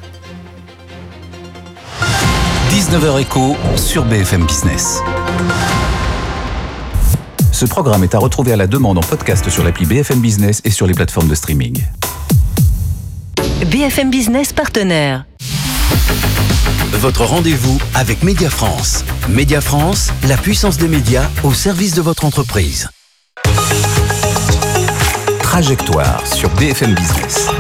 Speaker 4: dix-neuf heures Éco sur B F M Business. Ce programme est à retrouver à la demande en podcast sur l'appli B F M Business et sur les plateformes de streaming.
Speaker 9: B F M Business partenaire.
Speaker 10: Votre rendez-vous avec Média France. Média France, la puissance des médias au service de votre entreprise.
Speaker 4: Trajectoire sur B F M Business.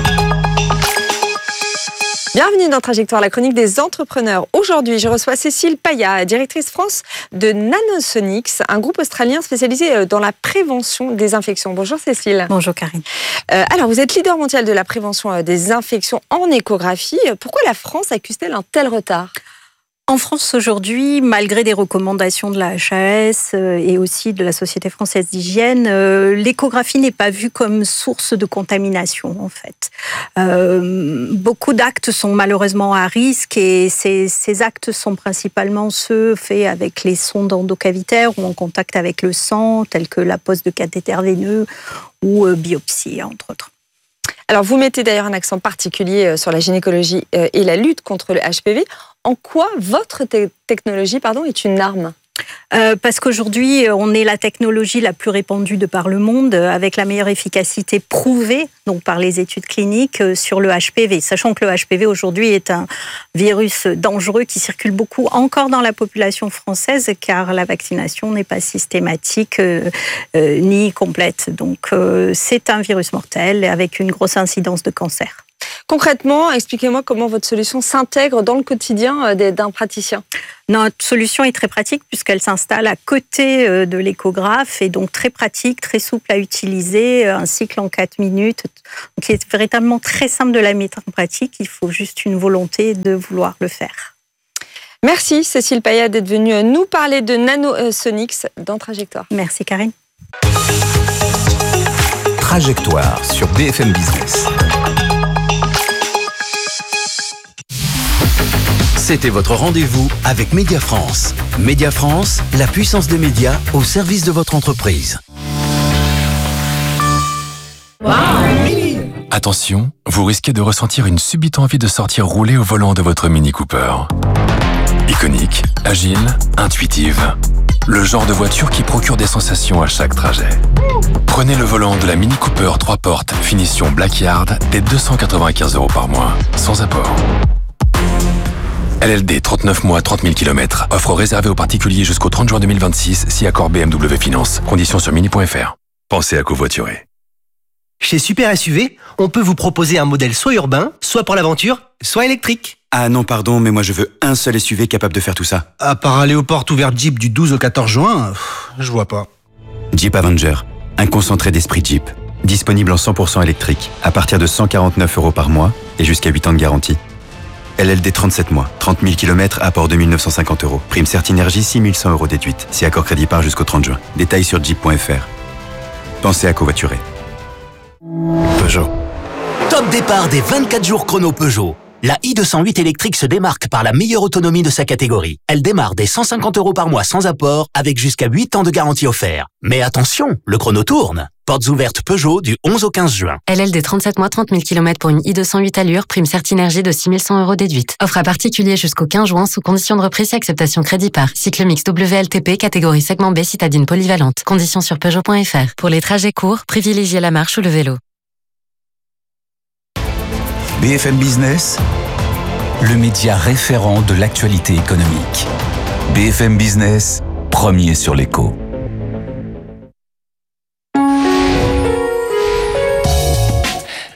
Speaker 11: Bienvenue dans Trajectoire, la chronique des entrepreneurs. Aujourd'hui, je reçois Cécile Paya, directrice France de Nanosonics, un groupe australien spécialisé dans la prévention des infections. Bonjour Cécile.
Speaker 12: Bonjour Karine.
Speaker 11: Euh, alors, vous êtes leader mondial de la prévention des infections en échographie. Pourquoi la France accuse-t-elle un tel retard ?
Speaker 12: En France aujourd'hui, malgré des recommandations de la H A S et aussi de la Société française d'hygiène, euh, l'échographie n'est pas vue comme source de contamination en fait. Euh, beaucoup d'actes sont malheureusement à risque et ces, ces actes sont principalement ceux faits avec les sondes endocavitaires ou en contact avec le sang, tels que la pose de cathéter veineux ou euh, biopsie entre autres.
Speaker 11: Alors, vous mettez d'ailleurs un accent particulier sur la gynécologie et la lutte contre le H P V. En quoi votre te- technologie pardon, est une arme ?
Speaker 12: Euh, parce qu'aujourd'hui, on est la technologie la plus répandue de par le monde, avec la meilleure efficacité prouvée donc par les études cliniques sur le H P V. Sachant que le H P V aujourd'hui est un virus dangereux qui circule beaucoup encore dans la population française, car la vaccination n'est pas systématique euh, euh, ni complète. Donc euh, c'est un virus mortel avec une grosse incidence de cancer.
Speaker 11: Concrètement, expliquez-moi comment votre solution s'intègre dans le quotidien d'un praticien.
Speaker 12: Notre solution est très pratique puisqu'elle s'installe à côté de l'échographe et donc très pratique, très souple à utiliser, un cycle en quatre minutes. Donc, il est véritablement très simple de la mettre en pratique. Il faut juste une volonté de vouloir le faire.
Speaker 11: Merci Cécile Paya d'être venue nous parler de Nanosonics dans Trajectoire.
Speaker 12: Merci Karine.
Speaker 4: Trajectoire sur B F M Business.
Speaker 10: C'était votre rendez-vous avec Média France. Média France, la puissance des médias au service de votre entreprise.
Speaker 25: Wow. Attention, vous risquez de ressentir une subite envie de sortir rouler au volant de votre Mini Cooper. Iconique, agile, intuitive. Le genre de voiture qui procure des sensations à chaque trajet. Prenez le volant de la Mini Cooper trois portes, finition Blackyard, dès deux cent quatre-vingt-quinze euros par mois, sans apport. L L D trente-neuf mois, trente mille kilomètres. Offre réservée aux particuliers jusqu'au trente juin deux mille vingt-six, si accord B M W Finance. Conditions sur mini point f r. Pensez à covoiturer.
Speaker 26: Chez Super S U V, on peut vous proposer un modèle soit urbain, soit pour l'aventure, soit électrique.
Speaker 27: Ah non, pardon, mais moi je veux un seul S U V capable de faire tout ça.
Speaker 26: À part aller aux portes ouvertes Jeep du douze au quatorze juin, pff, je vois pas.
Speaker 27: Jeep Avenger, un concentré d'esprit Jeep. Disponible en cent pour cent électrique, à partir de cent quarante-neuf euros par mois et jusqu'à huit ans de garantie. L L D trente-sept mois, trente mille kilomètres, apport deux mille neuf cent cinquante euros. Prime Certinergie, six mille cent euros déduite. Si accord crédit part jusqu'au trente juin. Détails sur jeep point f r. Pensez à covoiturer.
Speaker 10: Peugeot. Top départ des vingt-quatre jours chrono Peugeot. La i deux cent huit électrique se démarque par la meilleure autonomie de sa catégorie. Elle démarre dès cent cinquante euros par mois sans apport, avec jusqu'à huit ans de garantie offert. Mais attention, le chrono tourne. Portes ouvertes Peugeot du onze au quinze juin.
Speaker 13: L L D trente-sept mois, trente mille kilomètres pour une i deux cent huit allure, prime Certinergie de six mille cent euros déduite. Offre à particulier jusqu'au quinze juin sous condition de reprise et acceptation crédit par. Cycle mix W L T P, catégorie segment B, citadine polyvalente. Conditions sur Peugeot point f r. Pour les trajets courts, privilégiez la marche ou le vélo.
Speaker 4: B F M Business, le média référent de l'actualité économique. B F M Business, premier sur l'écho.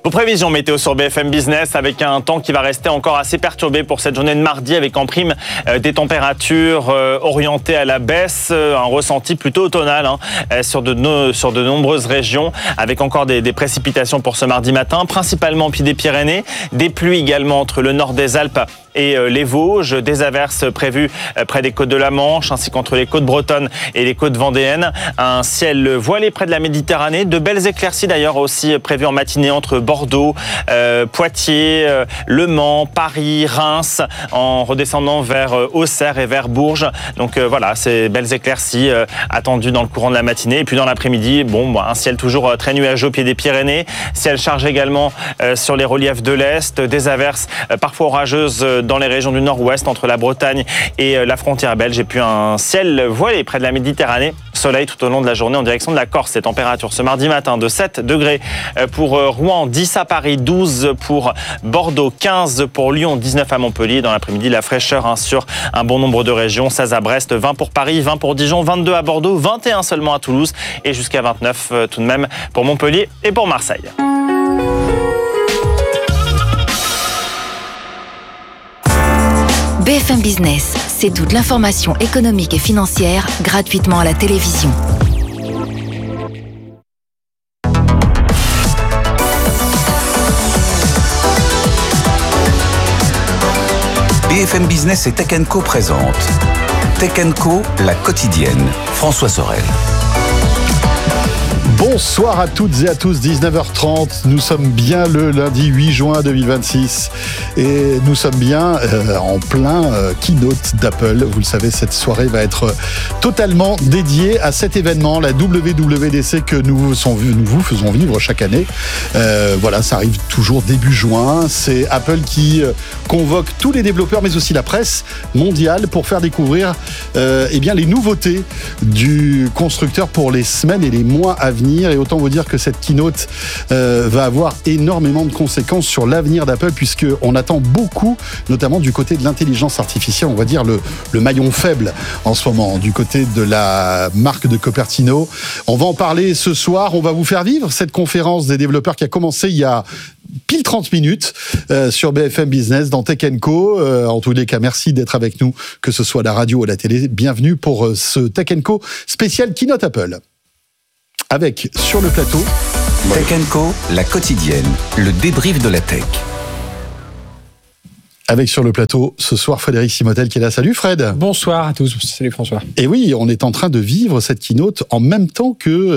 Speaker 5: Vos prévisions météo sur B F M Business avec un temps qui va rester encore assez perturbé pour cette journée de mardi avec en prime euh, des températures euh, orientées à la baisse, euh, un ressenti plutôt automnal hein, euh, sur, de no, sur de nombreuses régions avec encore des, des précipitations pour ce mardi matin, principalement au pied des Pyrénées, des pluies également entre le nord des Alpes et euh, les Vosges, des averses prévues euh, près des côtes de la Manche ainsi qu'entre les côtes bretonnes et les côtes vendéennes, un ciel voilé près de la Méditerranée, de belles éclaircies d'ailleurs aussi prévues en matinée entre Bordeaux, euh, Poitiers, euh, Le Mans, Paris, Reims, en redescendant vers euh, Auxerre et vers Bourges. Donc euh, voilà, ces belles éclaircies euh, attendues dans le courant de la matinée. Et puis dans l'après-midi, bon, bah, un ciel toujours euh, très nuageux au pied des Pyrénées, ciel chargé également euh, sur les reliefs de l'Est, des averses euh, parfois orageuses euh, dans les régions du nord-ouest entre la Bretagne et euh, la frontière belge. Et puis un ciel voilé près de la Méditerranée, soleil tout au long de la journée en direction de la Corse. Les températures ce mardi matin de sept degrés pour Rouen, dix à Paris, douze pour Bordeaux, quinze pour Lyon, dix-neuf à Montpellier. Dans l'après-midi, la fraîcheur hein, sur un bon nombre de régions, seize à Brest, vingt pour Paris, vingt pour Dijon, vingt-deux à Bordeaux, vingt et un seulement à Toulouse et jusqu'à vingt-neuf euh, tout de même pour Montpellier et pour Marseille.
Speaker 14: B F M Business, c'est toute l'information économique et financière gratuitement à la télévision.
Speaker 4: B F M Business et Tech and Co présente Tech and Co, la quotidienne. François Sorel.
Speaker 15: Bonsoir à toutes et à tous, dix-neuf heures trente, nous sommes bien le lundi huit juin deux mille vingt-six et nous sommes bien euh, en plein euh, keynote d'Apple. Vous le savez, cette soirée va être totalement dédiée à cet événement, la W W D C que nous vous, nous vous faisons vivre chaque année. Euh, voilà, ça arrive toujours début juin, c'est Apple qui euh, convoque tous les développeurs mais aussi la presse mondiale pour faire découvrir euh, eh bien, les nouveautés du constructeur pour les semaines et les mois à venir. Et autant vous dire que cette keynote euh, va avoir énormément de conséquences sur l'avenir d'Apple puisqu'on attend beaucoup, notamment du côté de l'intelligence artificielle, on va dire le, le maillon faible en ce moment, du côté de la marque de Cupertino. On va en parler ce soir, on va vous faire vivre cette conférence des développeurs qui a commencé il y a pile trente minutes euh, sur B F M Business dans Tech and Co. Euh, en tous les cas, merci d'être avec nous, que ce soit à la radio ou à la télé. Bienvenue pour euh, ce Tech and Co spécial keynote Apple. Avec, sur le plateau...
Speaker 4: Tech and Co, la quotidienne, le débrief de la tech.
Speaker 15: Avec sur le plateau, ce soir, Frédéric Simotel qui est là. Salut Fred.
Speaker 22: Bonsoir à tous, salut François.
Speaker 15: Et oui, on est en train de vivre cette keynote en même temps que